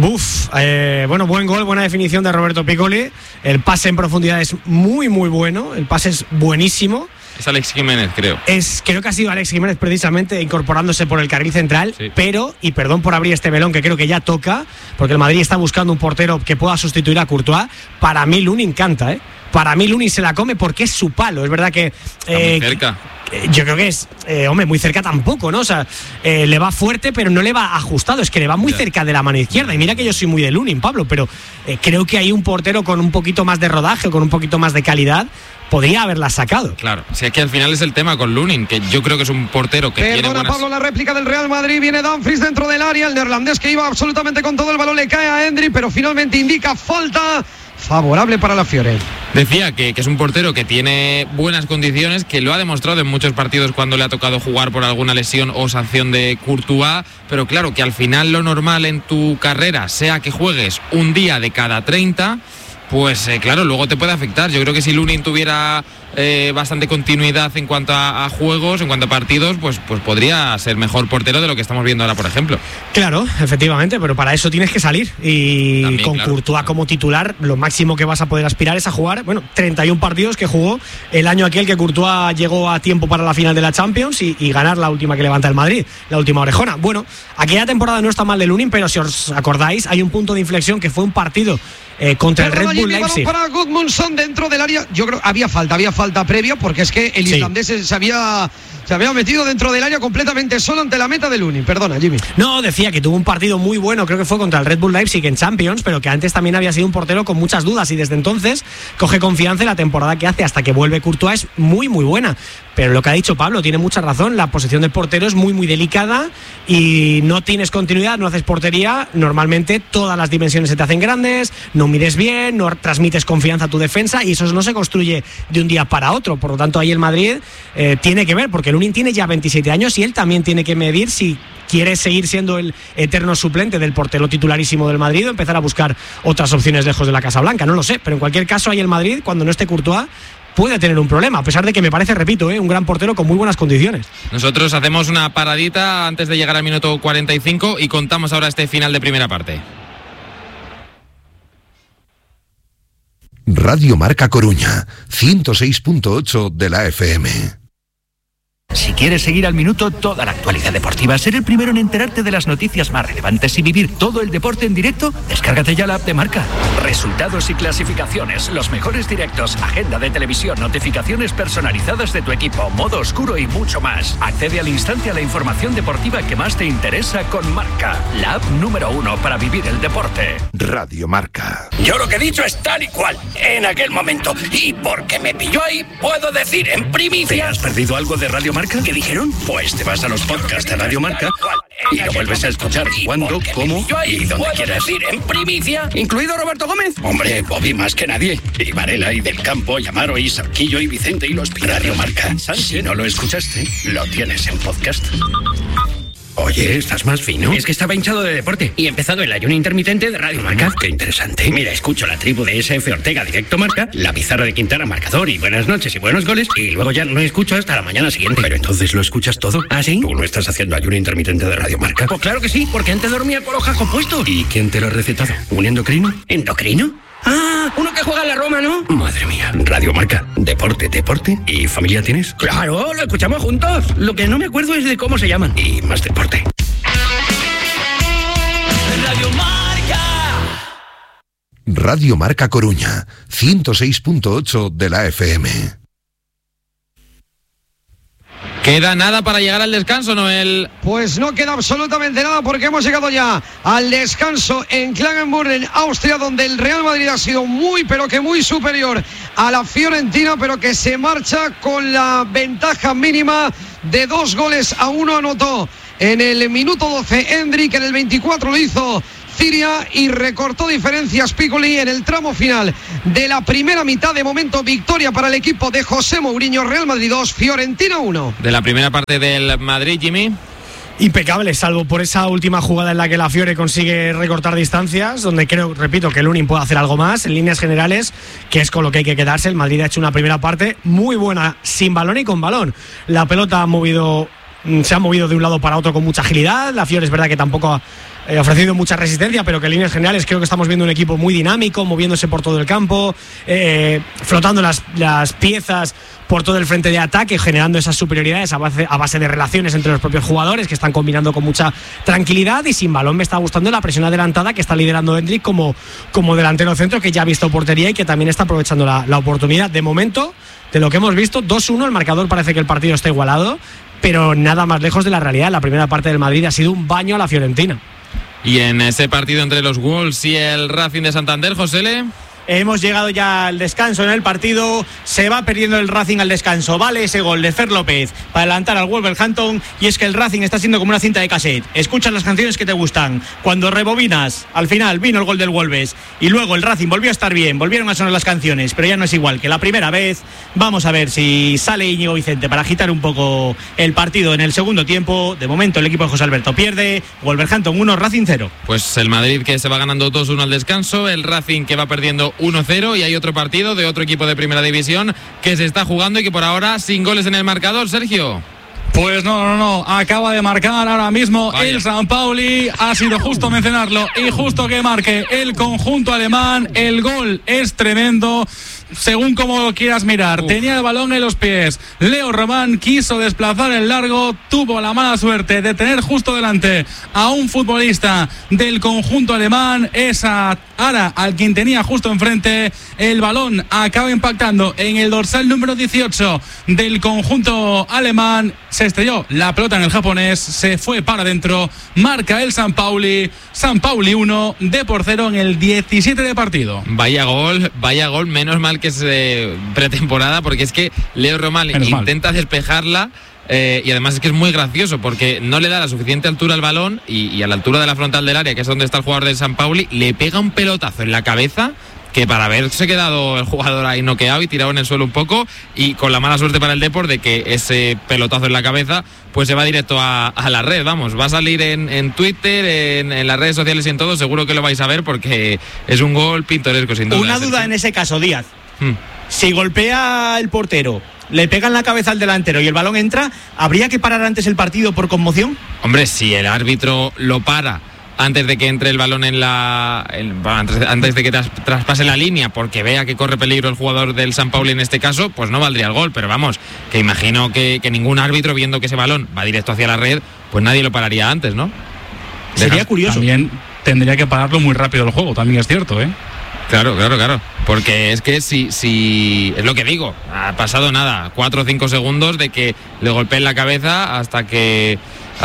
Bueno, buen gol, buena definición de Roberto Piccoli. El pase en profundidad es muy bueno, el pase es buenísimo. Es Alex Jiménez, creo. Creo que ha sido Alex Jiménez precisamente incorporándose por el carril central, sí. Pero, y perdón por abrir este melón que creo que ya toca, porque el Madrid está buscando un portero que pueda sustituir a Courtois. Para mí Lunin canta, ¿eh? Para mí Lunin se la come porque es su palo. Es verdad que... Está muy cerca. Yo creo que es, muy cerca tampoco, ¿no? O sea, le va fuerte, pero no le va ajustado, es que le va muy cerca de la mano izquierda. Y mira que yo soy muy de Lunin, Pablo, pero creo que hay un portero con un poquito más de rodaje, con un poquito más de calidad, podría haberla sacado. Claro, si es que al final es el tema con Lunin, que yo creo que es un portero que tiene buenas... Pablo, la réplica del Real Madrid, viene Dumfries dentro del área, el neerlandés que iba absolutamente con todo el balón, le cae a Endry, pero finalmente indica falta favorable para la Fiore. Decía que es un portero que tiene buenas condiciones, que lo ha demostrado en muchos partidos cuando le ha tocado jugar por alguna lesión o sanción de Courtois, pero claro, que al final lo normal en tu carrera sea que juegues un día de cada 30, pues claro, luego te puede afectar. Yo creo que si Lunin tuviera bastante continuidad en cuanto a juegos, en cuanto a partidos, pues podría ser mejor portero de lo que estamos viendo ahora, por ejemplo. Claro, efectivamente, pero para eso tienes que salir y también, con claro, Courtois como titular, lo máximo que vas a poder aspirar es a jugar, 31 partidos que jugó el año aquel que Courtois llegó a tiempo para la final de la Champions y ganar la última que levanta el Madrid, la última orejona. Bueno, aquella temporada no está mal de Lunin, pero si os acordáis, hay un punto de inflexión que fue un partido contra el Red Bull Leipzig. Para Gudmundsson dentro del área, yo creo había falta previa, porque es que el islandés se había metido dentro del área completamente solo ante la meta de Lunin. Perdona, Jimmy. No, decía que tuvo un partido muy bueno, creo que fue contra el Red Bull Leipzig en Champions, pero que antes también había sido un portero con muchas dudas y desde entonces coge confianza y la temporada que hace hasta que vuelve Courtois es muy buena. Pero lo que ha dicho Pablo tiene mucha razón, la posición del portero es muy delicada y no tienes continuidad, no haces portería, normalmente todas las dimensiones se te hacen grandes, no mides bien, no transmites confianza a tu defensa y eso no se construye de un día para otro. Por lo tanto, ahí el Madrid tiene que ver, porque Lunin tiene ya 27 años y él también tiene que medir si quiere seguir siendo el eterno suplente del portero titularísimo del Madrid o empezar a buscar otras opciones lejos de la Casa Blanca, no lo sé, pero en cualquier caso ahí el Madrid, cuando no esté Courtois, puede tener un problema, a pesar de que me parece, repito, un gran portero con muy buenas condiciones. Nosotros hacemos una paradita antes de llegar al minuto 45 y contamos ahora este final de primera parte. Radio Marca Coruña, 106.8 de la FM. Si quieres seguir al minuto toda la actualidad deportiva, ser el primero en enterarte de las noticias más relevantes y vivir todo el deporte en directo, descárgate ya la app de Marca. Resultados y clasificaciones, los mejores directos, agenda de televisión, notificaciones personalizadas de tu equipo, modo oscuro y mucho más. Accede al instante a la información deportiva que más te interesa con Marca, la app número 1 para vivir el deporte. Radio Marca. Yo lo que he dicho es tal y cual, en aquel momento. Y porque me pilló ahí, puedo decir en primicia... ¿Te has perdido algo de Radio Marca? ¿Qué dijeron? Pues te vas a los podcasts de Radio Marca y lo vuelves a escuchar cuando, cómo y donde quieras. Decir en primicia, incluido Roberto Gómez. Hombre, Bobby más que nadie. Y Varela, y Del Campo, y Amaro, y Sarquillo, y Vicente, y los Radio Marca. Si no lo escuchaste, lo tienes en podcast. Oye, ¿estás más fino? Es que estaba hinchado de deporte y he empezado el ayuno intermitente de Radio Marca. Qué interesante. Mira, escucho la tribu de SF Ortega Directo Marca, la pizarra de Quintana marcador y buenas noches y buenos goles, y luego ya no escucho hasta la mañana siguiente. Pero entonces lo escuchas todo. ¿Ah, sí? ¿Tú no estás haciendo ayuno intermitente de Radio Marca? Pues claro que sí, porque antes dormía con los jajos puestos. ¿Y quién te lo ha recetado? ¿Un endocrino? ¿Endocrino? Ah, uno que juega en la Roma, ¿no? Madre mía. Radio Marca. Deporte. ¿Y familia tienes? Claro, lo escuchamos juntos. Lo que no me acuerdo es de cómo se llaman. Y más deporte. Radio Marca. Radio Marca Coruña, 106.8 de la FM. ¿Queda nada para llegar al descanso, Noel? Pues no queda absolutamente nada porque hemos llegado ya al descanso en Klagenfurt, en Austria, donde el Real Madrid ha sido muy, pero que muy superior a la Fiorentina, pero que se marcha con la ventaja mínima de 2-1. Anotó en el minuto 12 Endrick, en el 24 lo hizo Ciria y recortó diferencias Piccoli en el tramo final de la primera mitad. De momento, victoria para el equipo de José Mourinho. Real Madrid 2, Fiorentina 1. De la primera parte del Madrid, Jimmy. Impecable, salvo por esa última jugada en la que la Fiore consigue recortar distancias, donde creo, repito, que Lunin puede hacer algo más en líneas generales, que es con lo que hay que quedarse. El Madrid ha hecho una primera parte muy buena, sin balón y con balón. La pelota se ha movido de un lado para otro con mucha agilidad. La Fiore es verdad que tampoco ha ofrecido mucha resistencia, pero que en líneas generales creo que estamos viendo un equipo muy dinámico, moviéndose por todo el campo, flotando las piezas por todo el frente de ataque, generando esas superioridades a base de relaciones entre los propios jugadores, que están combinando con mucha tranquilidad. Y sin balón me está gustando la presión adelantada que está liderando Endrick como delantero centro, que ya ha visto portería y que también está aprovechando la oportunidad. De momento, de lo que hemos visto, 2-1, el marcador parece que el partido está igualado, pero nada más lejos de la realidad. La primera parte del Madrid ha sido un baño a la Fiorentina. Y en ese partido entre los Wolves y el Racing de Santander, Josele. Hemos llegado ya al descanso en el partido. Se va perdiendo el Racing al descanso. Vale ese gol de Fer López para adelantar al Wolverhampton. Y es que el Racing está siendo como una cinta de cassette. Escuchas las canciones que te gustan. Cuando rebobinas, al final vino el gol del Wolves. Y luego el Racing volvió a estar bien. Volvieron a sonar las canciones. Pero ya no es igual que la primera vez. Vamos a ver si sale Íñigo Vicente para agitar un poco el partido en el segundo tiempo. De momento el equipo de José Alberto pierde. Wolverhampton 1, Racing 0. Pues el Madrid que se va ganando 2-1 al descanso. El Racing que va perdiendo 1-0, y hay otro partido de otro equipo de primera división que se está jugando y que por ahora sin goles en el marcador, Sergio. Pues no, acaba de marcar ahora mismo el San Pauli, ha sido justo mencionarlo y justo que marque el conjunto alemán. El gol es tremendo, según como lo quieras mirar. Tenía el balón en los pies, Leo Román quiso desplazar el largo, tuvo la mala suerte de tener justo delante a un futbolista del conjunto alemán. Esa Ara, al quien tenía justo enfrente, el balón acaba impactando en el dorsal número 18 del conjunto alemán. Se estrelló la pelota en el japonés, se fue para adentro, marca el San Pauli 1, Depor 0 en el 17 de partido. Vaya gol, menos mal que es pretemporada, porque es que Leo Román intenta despejarla. Y además es que es muy gracioso porque no le da la suficiente altura al balón y a la altura de la frontal del área, que es donde está el jugador del San Pauli, le pega un pelotazo en la cabeza que para haberse quedado el jugador ahí noqueado y tirado en el suelo un poco, y con la mala suerte para el Depor de que ese pelotazo en la cabeza pues se va directo a la red. Vamos, va a salir en Twitter, en las redes sociales y en todo, seguro que lo vais a ver porque es un gol pintoresco sin duda. Una duda en ese caso, Díaz. Si golpea el portero, le pega en la cabeza al delantero y el balón entra, ¿habría que parar antes el partido por conmoción? Hombre, si el árbitro lo para antes de que entre el balón antes de que traspase la línea, porque vea que corre peligro el jugador del San Pauli en este caso, pues no valdría el gol. Pero vamos, que imagino que ningún árbitro, viendo que ese balón va directo hacia la red, pues nadie lo pararía antes, ¿no? Sería curioso. También tendría que pararlo muy rápido el juego, también es cierto, ¿eh? Claro. Porque es que si es lo que digo, ha pasado nada, 4 o 5 segundos de que le golpeen la cabeza hasta que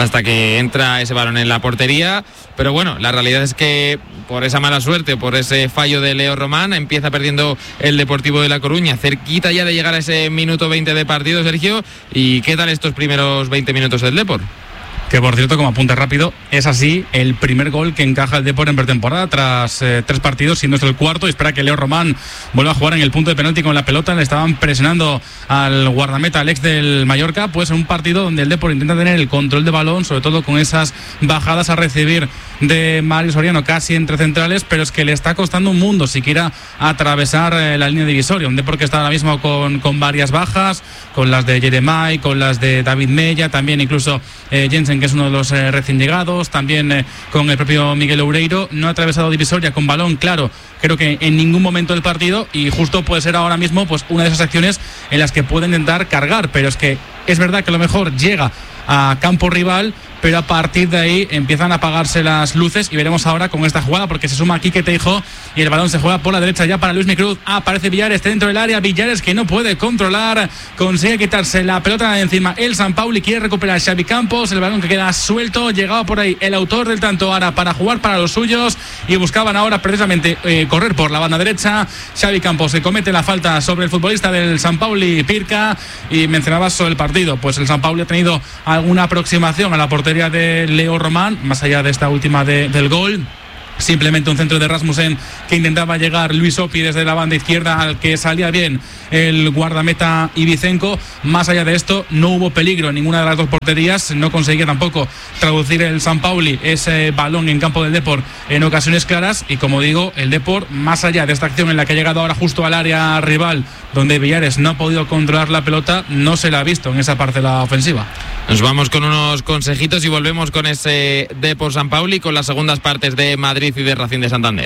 entra ese balón en la portería. Pero bueno, la realidad es que por esa mala suerte, por ese fallo de Leo Román, empieza perdiendo el Deportivo de La Coruña, cerquita ya de llegar a ese minuto 20 de partido, Sergio. ¿Y qué tal estos primeros 20 minutos del Depor? Que por cierto, como apunte rápido, es así el primer gol que encaja el Depor en pretemporada tras 3 partidos, siendo este el cuarto, y espera que Leo Román vuelva a jugar en el punto de penalti con la pelota. Le estaban presionando al guardameta, al ex del Mallorca, pues en un partido donde el Depor intenta tener el control de balón, sobre todo con esas bajadas a recibir de Mario Soriano casi entre centrales, pero es que le está costando un mundo siquiera atravesar la línea divisoria. Un Depor que está ahora mismo con varias bajas, con las de Jeremai, con las de David Mella, también incluso Jensen, que es uno de los recién llegados, también con el propio Miguel Oureiro. No ha atravesado divisoria con balón, claro, creo que en ningún momento del partido, y justo puede ser ahora mismo pues una de esas acciones en las que puede intentar cargar, pero es que es verdad que a lo mejor llega a campo rival, pero a partir de ahí empiezan a apagarse las luces, y veremos ahora con esta jugada, porque se suma Quique Teijo y el balón se juega por la derecha ya para Luismi Cruz. Aparece Villares dentro del área, Villares que no puede controlar, consigue quitarse la pelota de encima el San Pauli, quiere recuperar Xavi Campos, el balón que queda suelto, llegaba por ahí el autor del tanto ahora para jugar para los suyos, y buscaban ahora precisamente correr por la banda derecha. Xavi Campos que comete la falta sobre el futbolista del San Pauli, Pirca. Y mencionabas sobre el partido, pues el San Pauli ha tenido alguna aproximación a la portería de Leo Román, más allá de esta última del gol. Simplemente un centro de Rasmussen que intentaba llegar Luis Opi desde la banda izquierda, al que salía bien el guardameta Ibicenco. Más allá de esto, no hubo peligro en ninguna de las dos porterías. No conseguía tampoco traducir el San Pauli ese balón en campo del Depor en ocasiones claras. Y como digo, el Depor, más allá de esta acción en la que ha llegado ahora justo al área rival, donde Villares no ha podido controlar la pelota, no se la ha visto en esa parte de la ofensiva. Nos vamos con unos consejitos y volvemos con ese Depor San Pauli, con las segundas partes de Madrid y de Racing de Santander.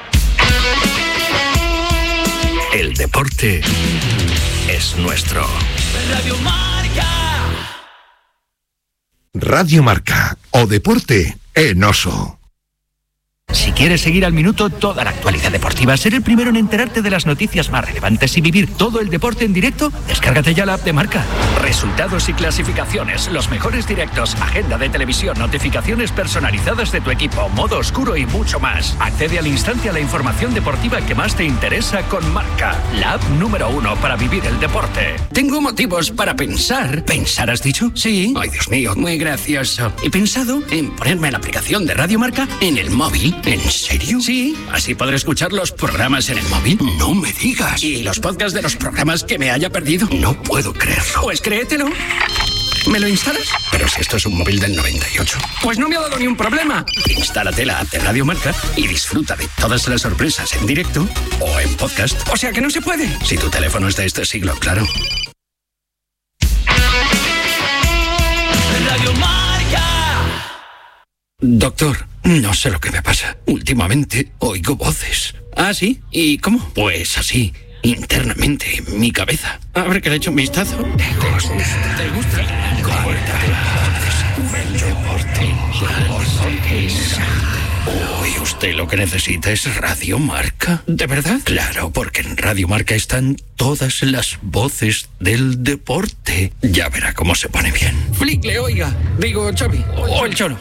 El deporte es nuestro. Radio Marca, o deporte en oso. Si quieres seguir al minuto toda la actualidad deportiva, ser el primero en enterarte de las noticias más relevantes y vivir todo el deporte en directo, descárgate ya la app de Marca. Resultados y clasificaciones, los mejores directos, agenda de televisión, notificaciones personalizadas de tu equipo, modo oscuro y mucho más. Accede al instante a la información deportiva que más te interesa con Marca, la app número 1 para vivir el deporte. Tengo motivos para pensar. ¿Pensar has dicho? Sí. Ay, Dios mío, muy gracioso. He pensado en ponerme la aplicación de Radio Marca en el móvil. ¿En serio? Sí, así podré escuchar los programas en el móvil. No me digas. ¿Y los podcasts de los programas que me haya perdido? No puedo creerlo. Pues créetelo. ¿Me lo instalas? Pero si esto es un móvil del 98. Pues no me ha dado ni un problema. Instálate la app de Radio Marca y disfruta de todas las sorpresas en directo o en podcast. O sea que no se puede. Si tu teléfono es de este siglo, claro. Radio Marca. Doctor, no sé lo que me pasa. Últimamente oigo voces. ¿Ah, sí? ¿Y cómo? Pues así, internamente, en mi cabeza. A ver que le echo un vistazo. ¿Te gusta? Uy, usted lo que necesita es Radio Marca. ¿De verdad? Claro, porque en Radio Marca están todas las voces del deporte. Ya verá cómo se pone bien. Flickle, oiga. Digo, Xavi. O el Cholo.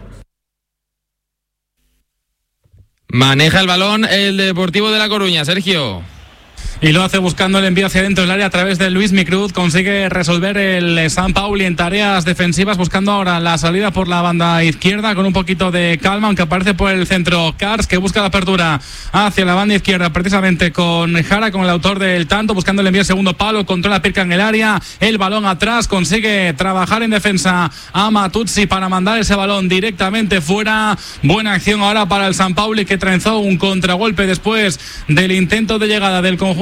Maneja el balón el Deportivo de La Coruña, Sergio. Y lo hace buscando el envío hacia dentro del área a través de Luismi Cruz. Consigue resolver el San Pauli en tareas defensivas, buscando ahora la salida por la banda izquierda con un poquito de calma, aunque aparece por el centro Kars, que busca la apertura hacia la banda izquierda, precisamente con Jara, con el autor del tanto, buscando el envío al segundo palo, controla Pirca en el área, el balón atrás, consigue trabajar en defensa a Matuzzi para mandar ese balón directamente fuera. Buena acción ahora para el San Pauli, que trenzó un contragolpe después del intento de llegada del conjunto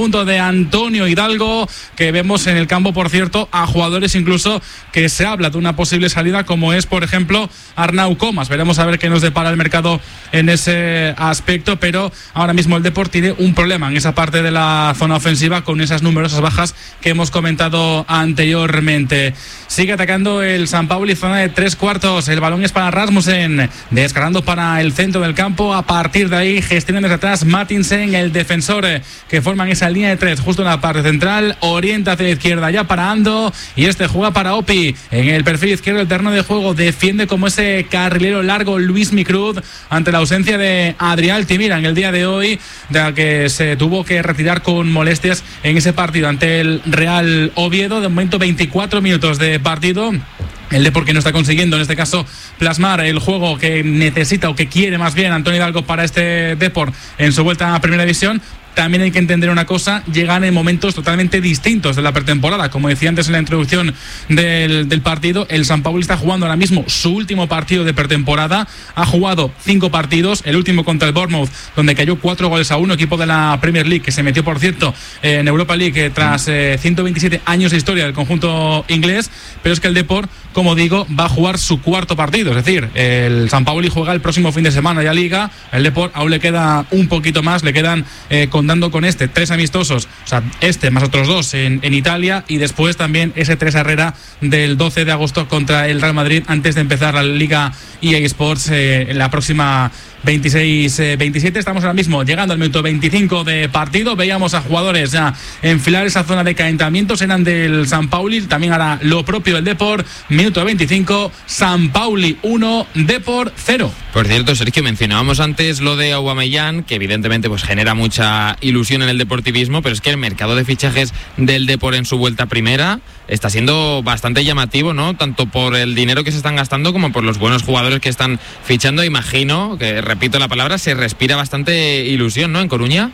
punto de Antonio Hidalgo, que vemos en el campo, por cierto, a jugadores incluso que se habla de una posible salida, como es, por ejemplo, Arnau Comas. Veremos a ver qué nos depara el mercado en ese aspecto, pero ahora mismo el Depor tiene un problema en esa parte de la zona ofensiva con esas numerosas bajas que hemos comentado anteriormente. Sigue atacando el San Pauli, zona de 3/4. El balón es para Rasmussen, descargando para el centro del campo. A partir de ahí gestionan desde atrás Mattinsen, el defensor, que forman esa línea de 3 justo en la parte central. Orienta hacia la izquierda ya para Ando, y este juega para Opi en el perfil izquierdo del terreno de juego. Defiende como ese carrilero largo Luis Micruz ante la ausencia de Adrián Altimira en el día de hoy, ya que se tuvo que retirar con molestias en ese partido ante el Real Oviedo. De momento 24 minutos de partido. El Depor que no está consiguiendo, en este caso, plasmar el juego que necesita o que quiere más bien Antonio Hidalgo para este Depor en su vuelta a Primera División. También hay que entender una cosa, llegan en momentos totalmente distintos de la pretemporada. Como decía antes en la introducción del partido, el San Pauli está jugando ahora mismo su último partido de pretemporada. Ha jugado 5 partidos, el último contra el Bournemouth, donde cayó 4-1, equipo de la Premier League, que se metió, por cierto, en Europa League tras 127 años de historia del conjunto inglés. Pero es que el Depor, como digo, va a jugar su 4º partido. Es decir, el San Pauli juega el próximo fin de semana ya Liga. El Depor aún le queda un poquito más, le quedan contando con 3 amistosos, o sea, más otros 2 en Italia, y después también ese 3 Herrera del 12 de agosto contra el Real Madrid, antes de empezar la Liga EA Sports en la próxima 26-27. Estamos ahora mismo llegando al minuto 25 de partido. Veíamos a jugadores ya enfilar esa zona de calentamientos, eran del San Pauli, también hará lo propio el Depor. Minuto 25, San Pauli 1, Depor 0. Por cierto, Sergio, mencionábamos antes lo de Aubameyang, que evidentemente pues genera mucha ilusión en el deportivismo, pero es que el mercado de fichajes del Depor en su vuelta a primera está siendo bastante llamativo, ¿no? Tanto por el dinero que se están gastando como por los buenos jugadores que están fichando. Imagino que, repito la palabra, se respira bastante ilusión, ¿no?, en Coruña.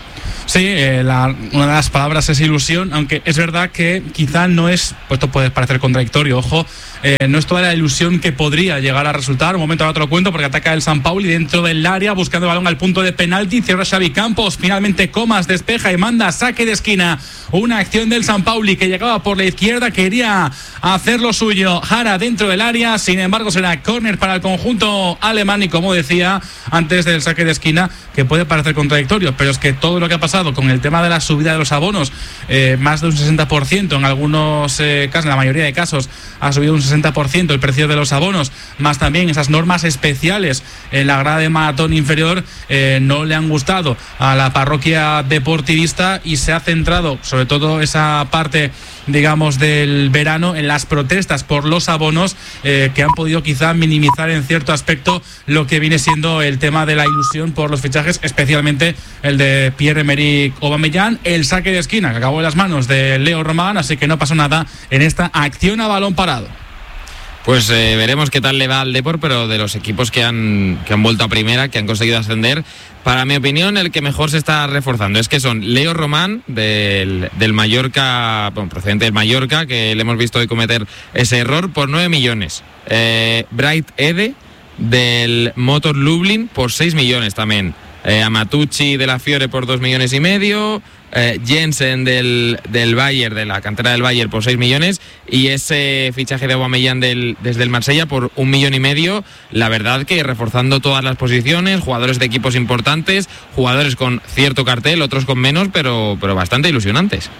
Sí, una de las palabras es ilusión, aunque es verdad que quizá no es, pues esto puede parecer contradictorio, ojo, no es toda la ilusión que podría llegar a resultar. Un momento ahora te lo cuento, porque ataca el San Pauli dentro del área, buscando el balón al punto de penalti, cierra Xavi Campos, finalmente Comas despeja y manda saque de esquina. Una acción del San Pauli que llegaba por la izquierda, quería hacer lo suyo Jara dentro del área, sin embargo será córner para el conjunto alemán, y como decía antes del saque de esquina, que puede parecer contradictorio, pero es que todo lo que ha pasado con el tema de la subida de los abonos, más de un 60%, en algunos casos, en la mayoría de casos, ha subido un 60% el precio de los abonos, más también esas normas especiales en la grada de maratón inferior, no le han gustado a la parroquia deportivista, y se ha centrado sobre todo esa parte, digamos, del verano en las protestas por los abonos, que han podido quizá minimizar en cierto aspecto lo que viene siendo el tema de la ilusión por los fichajes, especialmente el de Pierre-Emerick Aubameyang. El saque de esquina que acabó en las manos de Leo Román, así que no pasó nada en esta acción a balón parado. Pues veremos qué tal le va al Depor, pero de los equipos que han vuelto a primera, que han conseguido ascender, para mi opinión, el que mejor se está reforzando es que son Leo Román, del Mallorca, bueno, procedente del Mallorca, que le hemos visto hoy cometer ese error, por 9 millones. Bright Ede, del Motor Lublin, por 6 millones también. Amatucci de la Fiore por 2,5 millones. Jensen del Bayern, de la cantera del Bayern, por 6 millones, y ese fichaje de Aubameyang desde el Marsella por 1,5 millones. La verdad que reforzando todas las posiciones, jugadores de equipos importantes, jugadores con cierto cartel, otros con menos, pero bastante ilusionantes.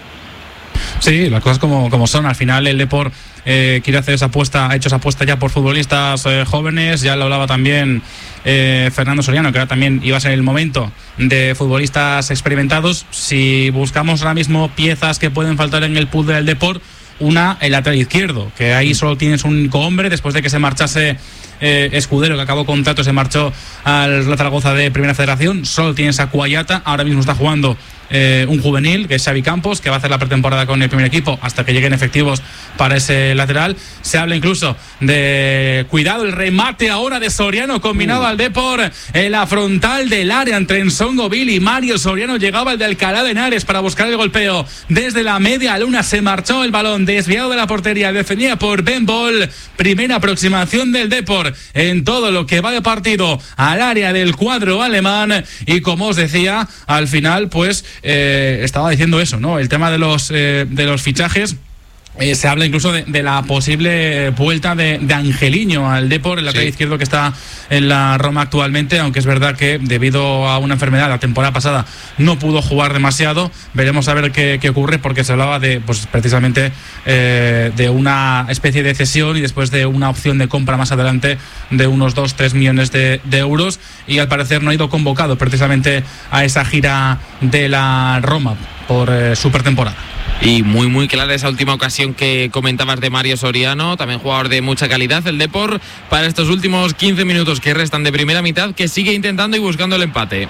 Sí, las cosas como son. Al final el Depor quiere hacer esa apuesta, ha hecho esa apuesta ya por futbolistas jóvenes. Ya lo hablaba también Fernando Soriano, que ahora también iba a ser el momento de futbolistas experimentados. Si buscamos ahora mismo piezas que pueden faltar en el pool del Depor, una, el lateral izquierdo, que ahí solo tienes un único hombre, después de que se marchase Escudero, que acabó contrato, se marchó al Zaragoza de Primera Federación. Solo tienes a Cuayata, ahora mismo está jugando un juvenil, que es Xavi Campos, que va a hacer la pretemporada con el primer equipo hasta que lleguen efectivos para ese lateral. Se habla incluso de, cuidado, el remate ahora de Soriano combinado al Depor en la frontal del área entre Nsongo Bill y Mario Soriano. Llegaba el de Alcalá de Henares para buscar el golpeo desde la media luna, se marchó el balón desviado de la portería, defendida por Ben Ball. Primera aproximación del Depor superior en todo lo que va de partido al área del cuadro alemán, y como os decía, al final pues estaba diciendo eso, ¿no? El tema de los fichajes. Se habla incluso de la posible vuelta de Angeliño al Depor, el lateral izquierdo que está en la Roma actualmente, aunque es verdad que debido a una enfermedad la temporada pasada no pudo jugar demasiado. Veremos a ver qué ocurre, porque se hablaba de, pues precisamente de una especie de cesión y después de una opción de compra más adelante de unos 2-3 millones de euros, y al parecer no ha ido convocado precisamente a esa gira de la Roma por su pretemporada. Y muy clara esa última ocasión que comentabas de Mario Soriano, también jugador de mucha calidad, el Depor, para estos últimos 15 minutos que restan de primera mitad, que sigue intentando y buscando el empate.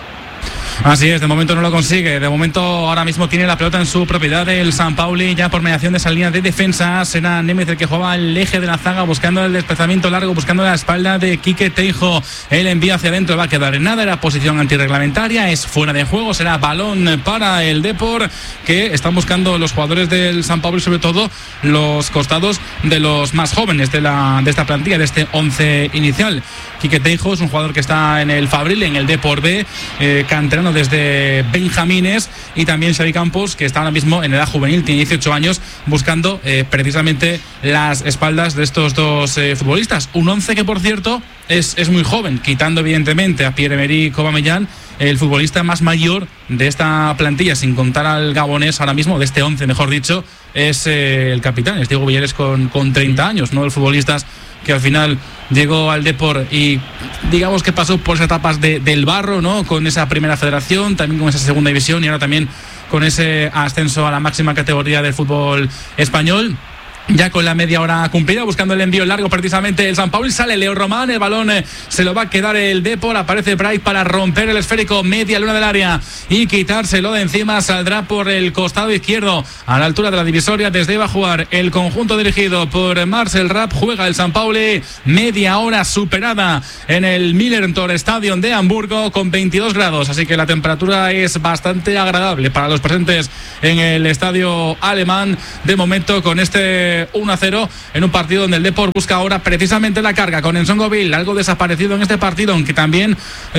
Así es, de momento no lo consigue. De momento ahora mismo tiene la pelota en su propiedad el San Pauli, ya por mediación de esa línea de defensa. Será Németh el que jugaba al eje de la zaga, buscando el desplazamiento largo, buscando la espalda de Quique Teijo. El envío hacia adentro va a quedar en nada, era posición antirreglamentaria, es fuera de juego, será balón para el Depor, que están buscando los jugadores del San Pauli, sobre todo los costados de los más jóvenes de esta plantilla, de este 11 inicial. Quique Teijo es un jugador que está en el Fabril, en el Depor B, canterano desde Benjamines, y también Xavi Campos, que está ahora mismo en edad juvenil, tiene 18 años, buscando precisamente las espaldas de estos dos futbolistas. Un 11 que, por cierto, es muy joven, quitando evidentemente a Pierre-Emerick Aubameyang, el futbolista más mayor de esta plantilla, sin contar al gabonés ahora mismo, de este 11 mejor dicho, es el capitán, es Diego Villares con 30 años, ¿no? El futbolista que al final llegó al Depor y digamos que pasó por esas etapas del barro, ¿no? Con esa primera federación, también con esa segunda división, y ahora también con ese ascenso a la máxima categoría del fútbol español. Ya con la media hora cumplida, buscando el envío largo precisamente el San Pauli, sale Leo Román, el balón se lo va a quedar el Depor, aparece Bright para romper el esférico, media luna del área y quitárselo de encima. Saldrá por el costado izquierdo a la altura de la divisoria, desde va a jugar el conjunto dirigido por Marcel Rapp. Juega el San Pauli, media hora superada en el Millentor Stadium de Hamburgo con 22 grados, así que la temperatura es bastante agradable para los presentes en el estadio alemán, de momento con este 1-0 en un partido donde el Depor busca ahora precisamente la carga con Nsongoville, algo desaparecido en este partido, aunque también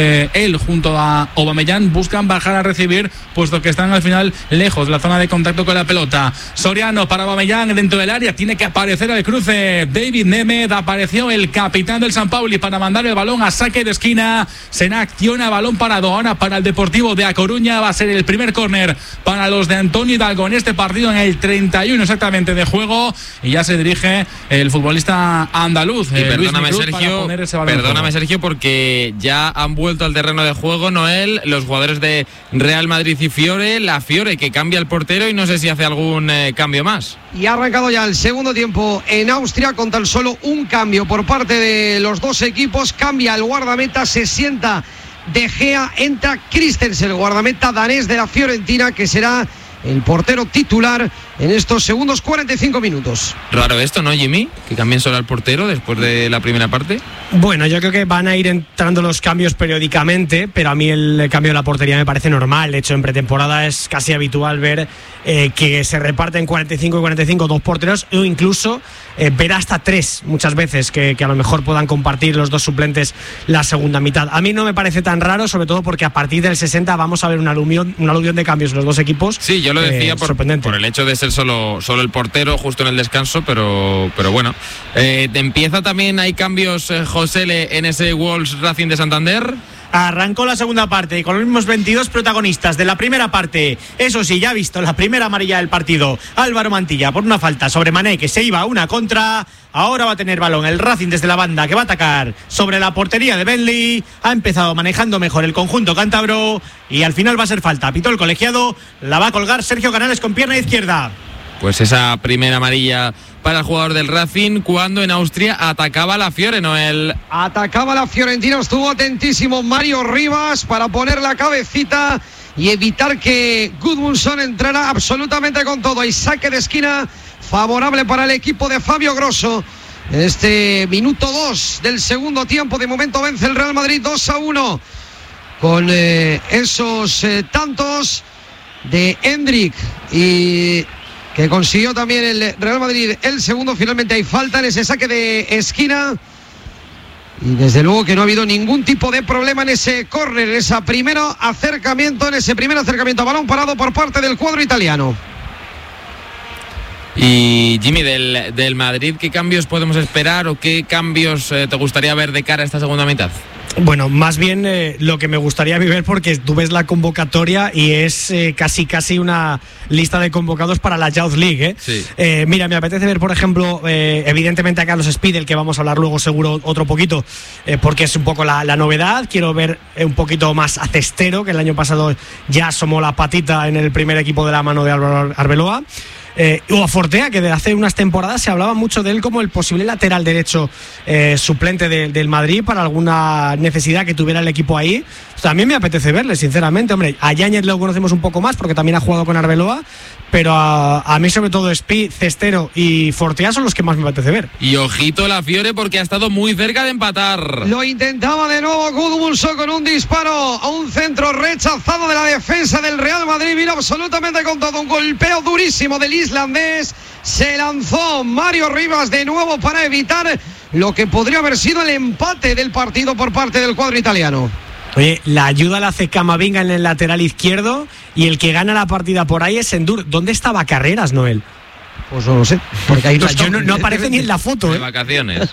él junto a Aubameyang buscan bajar a recibir, puesto que están al final lejos de la zona de contacto con la pelota. Soriano para Aubameyang dentro del área, tiene que aparecer al cruce David Németh, apareció el capitán del San Pauli para mandar el balón a saque de esquina. Será acción a balón parado ahora para el Deportivo de A Coruña, va a ser el primer córner para los de Antonio Hidalgo en este partido, en el 31 exactamente de juego, y ya se dirige el futbolista andaluz. Y perdóname, Sergio, porque ya han vuelto al terreno de juego, Noel, los jugadores de Real Madrid y Fiore. La Fiore que cambia el portero y no sé si hace algún cambio más. Y ha arrancado ya el segundo tiempo en Austria con tan solo un cambio por parte de los dos equipos. Cambia el guardameta, se sienta De Gea, entra Christensen, el guardameta danés de la Fiorentina, que será el portero titular en estos segundos 45 minutos. Raro esto, ¿no, Jimmy? Que cambien solo al portero después de la primera parte. Bueno, yo creo que van a ir entrando los cambios periódicamente, pero a mí el cambio de la portería me parece normal. De hecho, en pretemporada es casi habitual ver que se reparten 45 y 45 dos porteros, o incluso ver hasta tres muchas veces, que a lo mejor puedan compartir los dos suplentes la segunda mitad. A mí no me parece tan raro, sobre todo porque a partir del 60 vamos a ver un aluvión de cambios en los dos equipos. Sí, yo lo decía por el hecho de ser solo el portero justo en el descanso, pero bueno. Empieza también, hay cambios, José, en ese Wolves Racing de Santander. Arrancó la segunda parte con los mismos 22 protagonistas de la primera parte. Eso sí, ya ha visto la primera amarilla del partido Álvaro Mantilla por una falta sobre Mané, que se iba a una contra. Ahora va a tener balón el Racing desde la banda, que va a atacar sobre la portería de Bentley. Ha empezado manejando mejor el conjunto cántabro y al final va a ser falta. Pitó el colegiado, la va a colgar Sergio Canales con pierna izquierda. Pues esa primera amarilla para el jugador del Racing, cuando en Austria atacaba la Fiore, Noel. Atacaba la Fiorentina, estuvo atentísimo Mario Rivas para poner la cabecita y evitar que Gudmundsson entrara absolutamente con todo. Hay saque de esquina favorable para el equipo de Fabio Grosso. En este minuto 2 del segundo tiempo, de momento vence el Real Madrid 2-1 con esos tantos de Hendrik, y que consiguió también el Real Madrid el segundo. Finalmente hay falta en ese saque de esquina Y desde luego que no ha habido ningún tipo de problema en ese córner, en ese primer acercamiento a balón parado por parte del cuadro italiano. Y Jimmy, del Madrid, ¿qué cambios podemos esperar o qué cambios te gustaría ver de cara a esta segunda mitad? Bueno, más bien lo que me gustaría ver, porque tú ves la convocatoria y es casi una lista de convocados para la Youth League. Sí. Mira, me apetece ver, por ejemplo, evidentemente a Carlos Speed, que vamos a hablar luego seguro otro poquito, porque es un poco la novedad. Quiero ver un poquito más a Cestero, que el año pasado ya asomó la patita en el primer equipo de la mano de Álvaro Arbeloa. O a Fortea, que de hace unas temporadas se hablaba mucho de él como el posible lateral derecho suplente del Madrid para alguna necesidad que tuviera el equipo ahí. También me apetece verle, sinceramente. Hombre, a Yáñez lo conocemos un poco más porque también ha jugado con Arbeloa, pero a mí sobre todo Speed, Cestero y Fortea son los que más me apetece ver. Y ojito la Fiore, porque ha estado muy cerca de empatar. Lo intentaba de nuevo Gudmundsson con un disparo a un centro rechazado de la defensa del Real Madrid. Vino absolutamente con todo, un golpeo durísimo del islandés. Se lanzó Mario Rivas de nuevo para evitar lo que podría haber sido el empate del partido por parte del cuadro italiano. Oye, la ayuda la hace Camavinga en el lateral izquierdo y el que gana la partida por ahí es Endur. ¿Dónde estaba Carreras, Noel? Pues no lo sé, porque ahí no aparece ni en la foto. De vacaciones.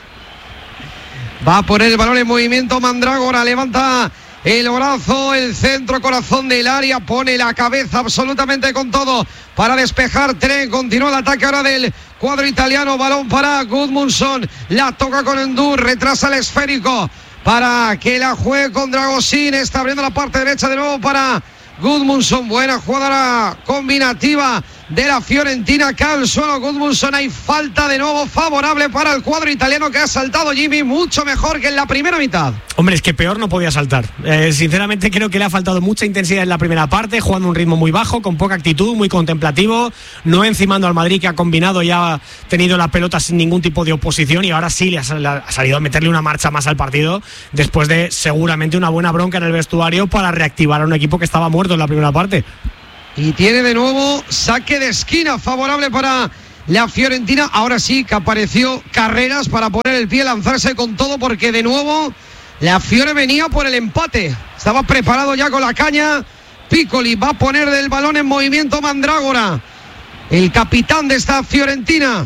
Va a poner el balón en movimiento Mandrágora, levanta el brazo, el centro corazón del área, pone la cabeza absolutamente con todo para despejar Tren. Continúa el ataque ahora del cuadro italiano, balón para Gudmundsson, la toca con Endur, retrasa el esférico para que la juegue con Dragosín. Está abriendo la parte derecha de nuevo para Gudmundsson. Buena jugada combinativa de la Fiorentina. Cae al suelo Gudmundsson. Hay falta de nuevo favorable para el cuadro italiano, que ha saltado, Jimmy, mucho mejor que en la primera mitad. Hombre, es que peor no podía saltar. Sinceramente creo que le ha faltado mucha intensidad en la primera parte, jugando un ritmo muy bajo, con poca actitud, muy contemplativo, no encimando al Madrid, que ha combinado y ha tenido la pelota sin ningún tipo de oposición, y ahora sí le ha salido a meterle una marcha más al partido, después de seguramente una buena bronca en el vestuario para reactivar a un equipo que estaba muerto en la primera parte. Y tiene de nuevo saque de esquina favorable para la Fiorentina. Ahora sí que apareció Carreras para poner el pie, lanzarse con todo, porque de nuevo la Fiore venía por el empate. Estaba preparado ya con la caña. Piccoli va a poner el balón en movimiento Mandrágora, el capitán de esta Fiorentina.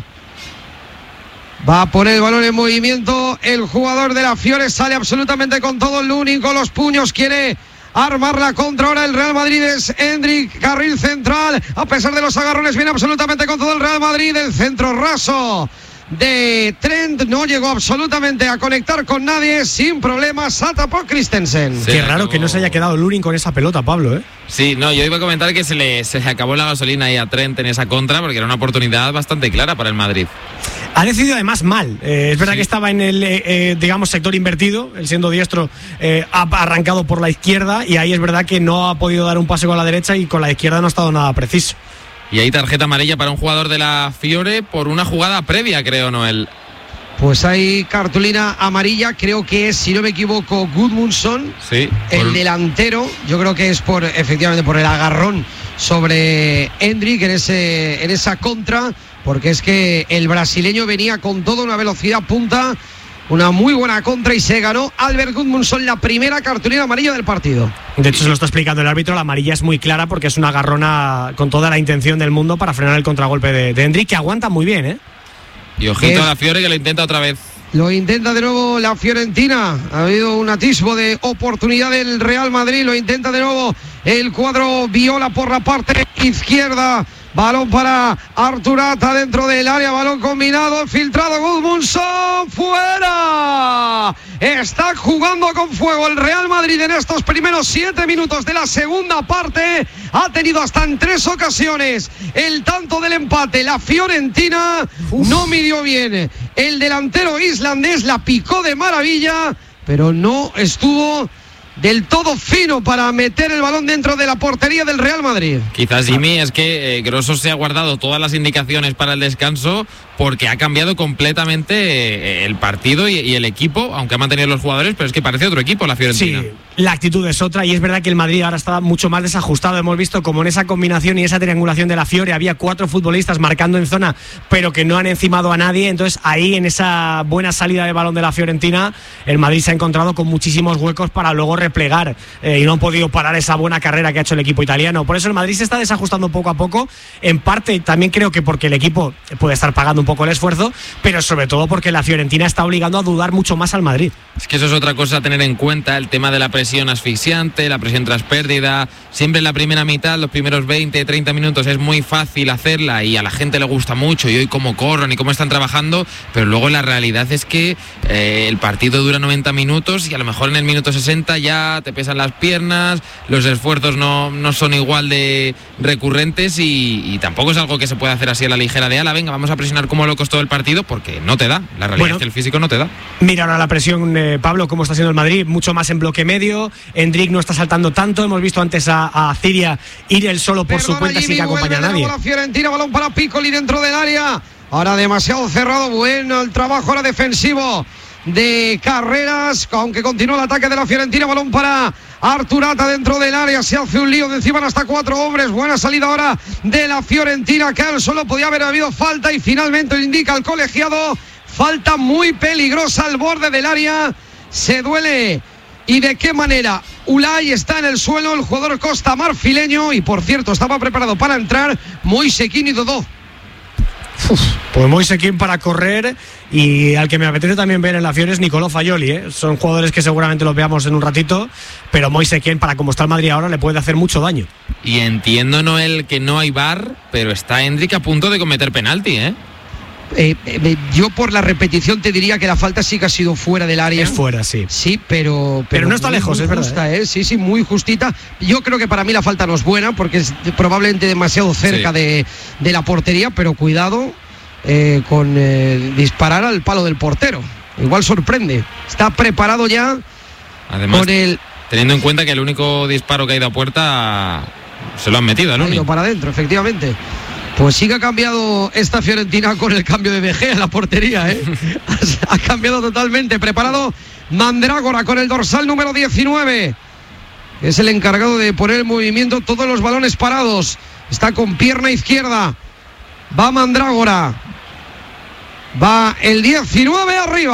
Va a poner el balón en movimiento el jugador de la Fiore. Sale absolutamente con todo Lunin, con los puños. Quiere armar la contra ahora el Real Madrid. Es Endrick, carril central. A pesar de los agarrones, viene absolutamente con todo el Real Madrid. El centro raso de Trent no llegó absolutamente a conectar con nadie, sin problemas. Atapó Christensen. Qué raro que no se haya quedado Lunin con esa pelota, Pablo, ¿eh? Sí, no, yo iba a comentar que se le acabó la gasolina ahí a Trent en esa contra, porque era una oportunidad bastante clara para el Madrid. Ha decidido además mal. Es verdad que estaba en el digamos sector invertido, él siendo diestro ha arrancado por la izquierda, y ahí es verdad que no ha podido dar un pase con la derecha, y con la izquierda no ha estado nada preciso. Y ahí tarjeta amarilla para un jugador de la Fiore por una jugada previa, creo, Noel. Pues hay cartulina amarilla, creo que es, si no me equivoco, Gudmundsson, sí, el delantero. Yo creo que es efectivamente por el agarrón sobre Endrick en esa contra, porque es que el brasileño venía con toda una velocidad punta, una muy buena contra, y se ganó Albert Gudmundsson la primera cartulina amarilla del partido. De hecho, se lo está explicando el árbitro, la amarilla es muy clara porque es una agarrona con toda la intención del mundo para frenar el contragolpe de Endrick, que aguanta muy bien, ¿eh? Y ojito a la Fiore, que lo intenta otra vez. Lo intenta de nuevo la Fiorentina. Ha habido un atisbo de oportunidad del Real Madrid. Lo intenta de nuevo el cuadro viola por la parte izquierda. Balón para Arturata dentro del área, balón combinado, filtrado Gudmundsson, fuera. Está jugando con fuego el Real Madrid en estos primeros 7 minutos de la segunda parte. Ha tenido hasta en 3 ocasiones el tanto del empate. La Fiorentina no midió bien. El delantero islandés la picó de maravilla, pero no estuvo del todo fino para meter el balón dentro de la portería del Real Madrid. Quizás, Jimmy, es que Grosso se ha guardado todas las indicaciones para el descanso, porque ha cambiado completamente el partido y el equipo, aunque ha mantenido los jugadores, pero es que parece otro equipo la Fiorentina. Sí, la actitud es otra, y es verdad que el Madrid ahora está mucho más desajustado. Hemos visto como en esa combinación y esa triangulación de la Fiore había 4 futbolistas marcando en zona, pero que no han encimado a nadie. Entonces ahí, en esa buena salida de balón de la Fiorentina, el Madrid se ha encontrado con muchísimos huecos para luego replegar, y no han podido parar esa buena carrera que ha hecho el equipo italiano. Por eso el Madrid se está desajustando poco a poco, en parte también creo que porque el equipo puede estar pagando un poco el esfuerzo, pero sobre todo porque la Fiorentina está obligando a dudar mucho más al Madrid. Es que eso es otra cosa a tener en cuenta, el tema de la presión asfixiante, la presión tras pérdida. Siempre en la primera mitad, los primeros 20-30 minutos es muy fácil hacerla y a la gente le gusta mucho, y hoy cómo corren y cómo están trabajando, pero luego la realidad es que el partido dura 90 minutos y a lo mejor en el minuto 60 ya te pesan las piernas, los esfuerzos no son igual de recurrentes, y tampoco es algo que se puede hacer así a la ligera de venga, vamos a presionar como locos todo el partido, porque no te da, la realidad es que el físico no te da. Mira ahora la presión, Pablo, cómo está haciendo el Madrid, mucho más en bloque medio. Endrick no está saltando tanto, hemos visto antes a Ciria ir él solo por su cuenta sin que acompañe a nadie. La Fiorentina, balón para Piccoli dentro del área, ahora demasiado cerrado, bueno el trabajo ahora defensivo de Carreras, aunque continúa el ataque de la Fiorentina, balón para Arturata dentro del área, se hace un lío de encima hasta 4 hombres, buena salida ahora de la Fiorentina, que él solo podía haber habido falta, y finalmente indica el colegiado, falta muy peligrosa al borde del área, se duele. ¿Y de qué manera? Ulay está en el suelo, el jugador costamarfileño, y por cierto estaba preparado para entrar Moise Kean y Dodó. Pues Moise Kean para correr, y al que me apetece también ver en la Fiore es Nicolò Fagioli, Son jugadores que seguramente los veamos en un ratito, pero Moise Kean, para como está el Madrid ahora, le puede hacer mucho daño. Y entiendo, Noel, que no hay VAR, pero está Endrick a punto de cometer penalti, Yo por la repetición te diría que la falta sí que ha sido fuera del área. Es fuera, sí. Sí, pero no está lejos, es justa, verdad. Sí, muy justita. Yo creo que para mí la falta no es buena, porque es probablemente demasiado cerca de la portería, pero cuidado con disparar al palo del portero. Igual sorprende. Está preparado ya. Además, con el... teniendo en cuenta que el único disparo que ha ido a puerta se lo han metido, ha ido para adentro, efectivamente. Pues sí que ha cambiado esta Fiorentina con el cambio de De Gea en la portería, Ha cambiado totalmente. Preparado Mandrágora con el dorsal número 19. Es el encargado de poner en movimiento todos los balones parados. Está con pierna izquierda. Va Mandrágora. Va el 19 arriba.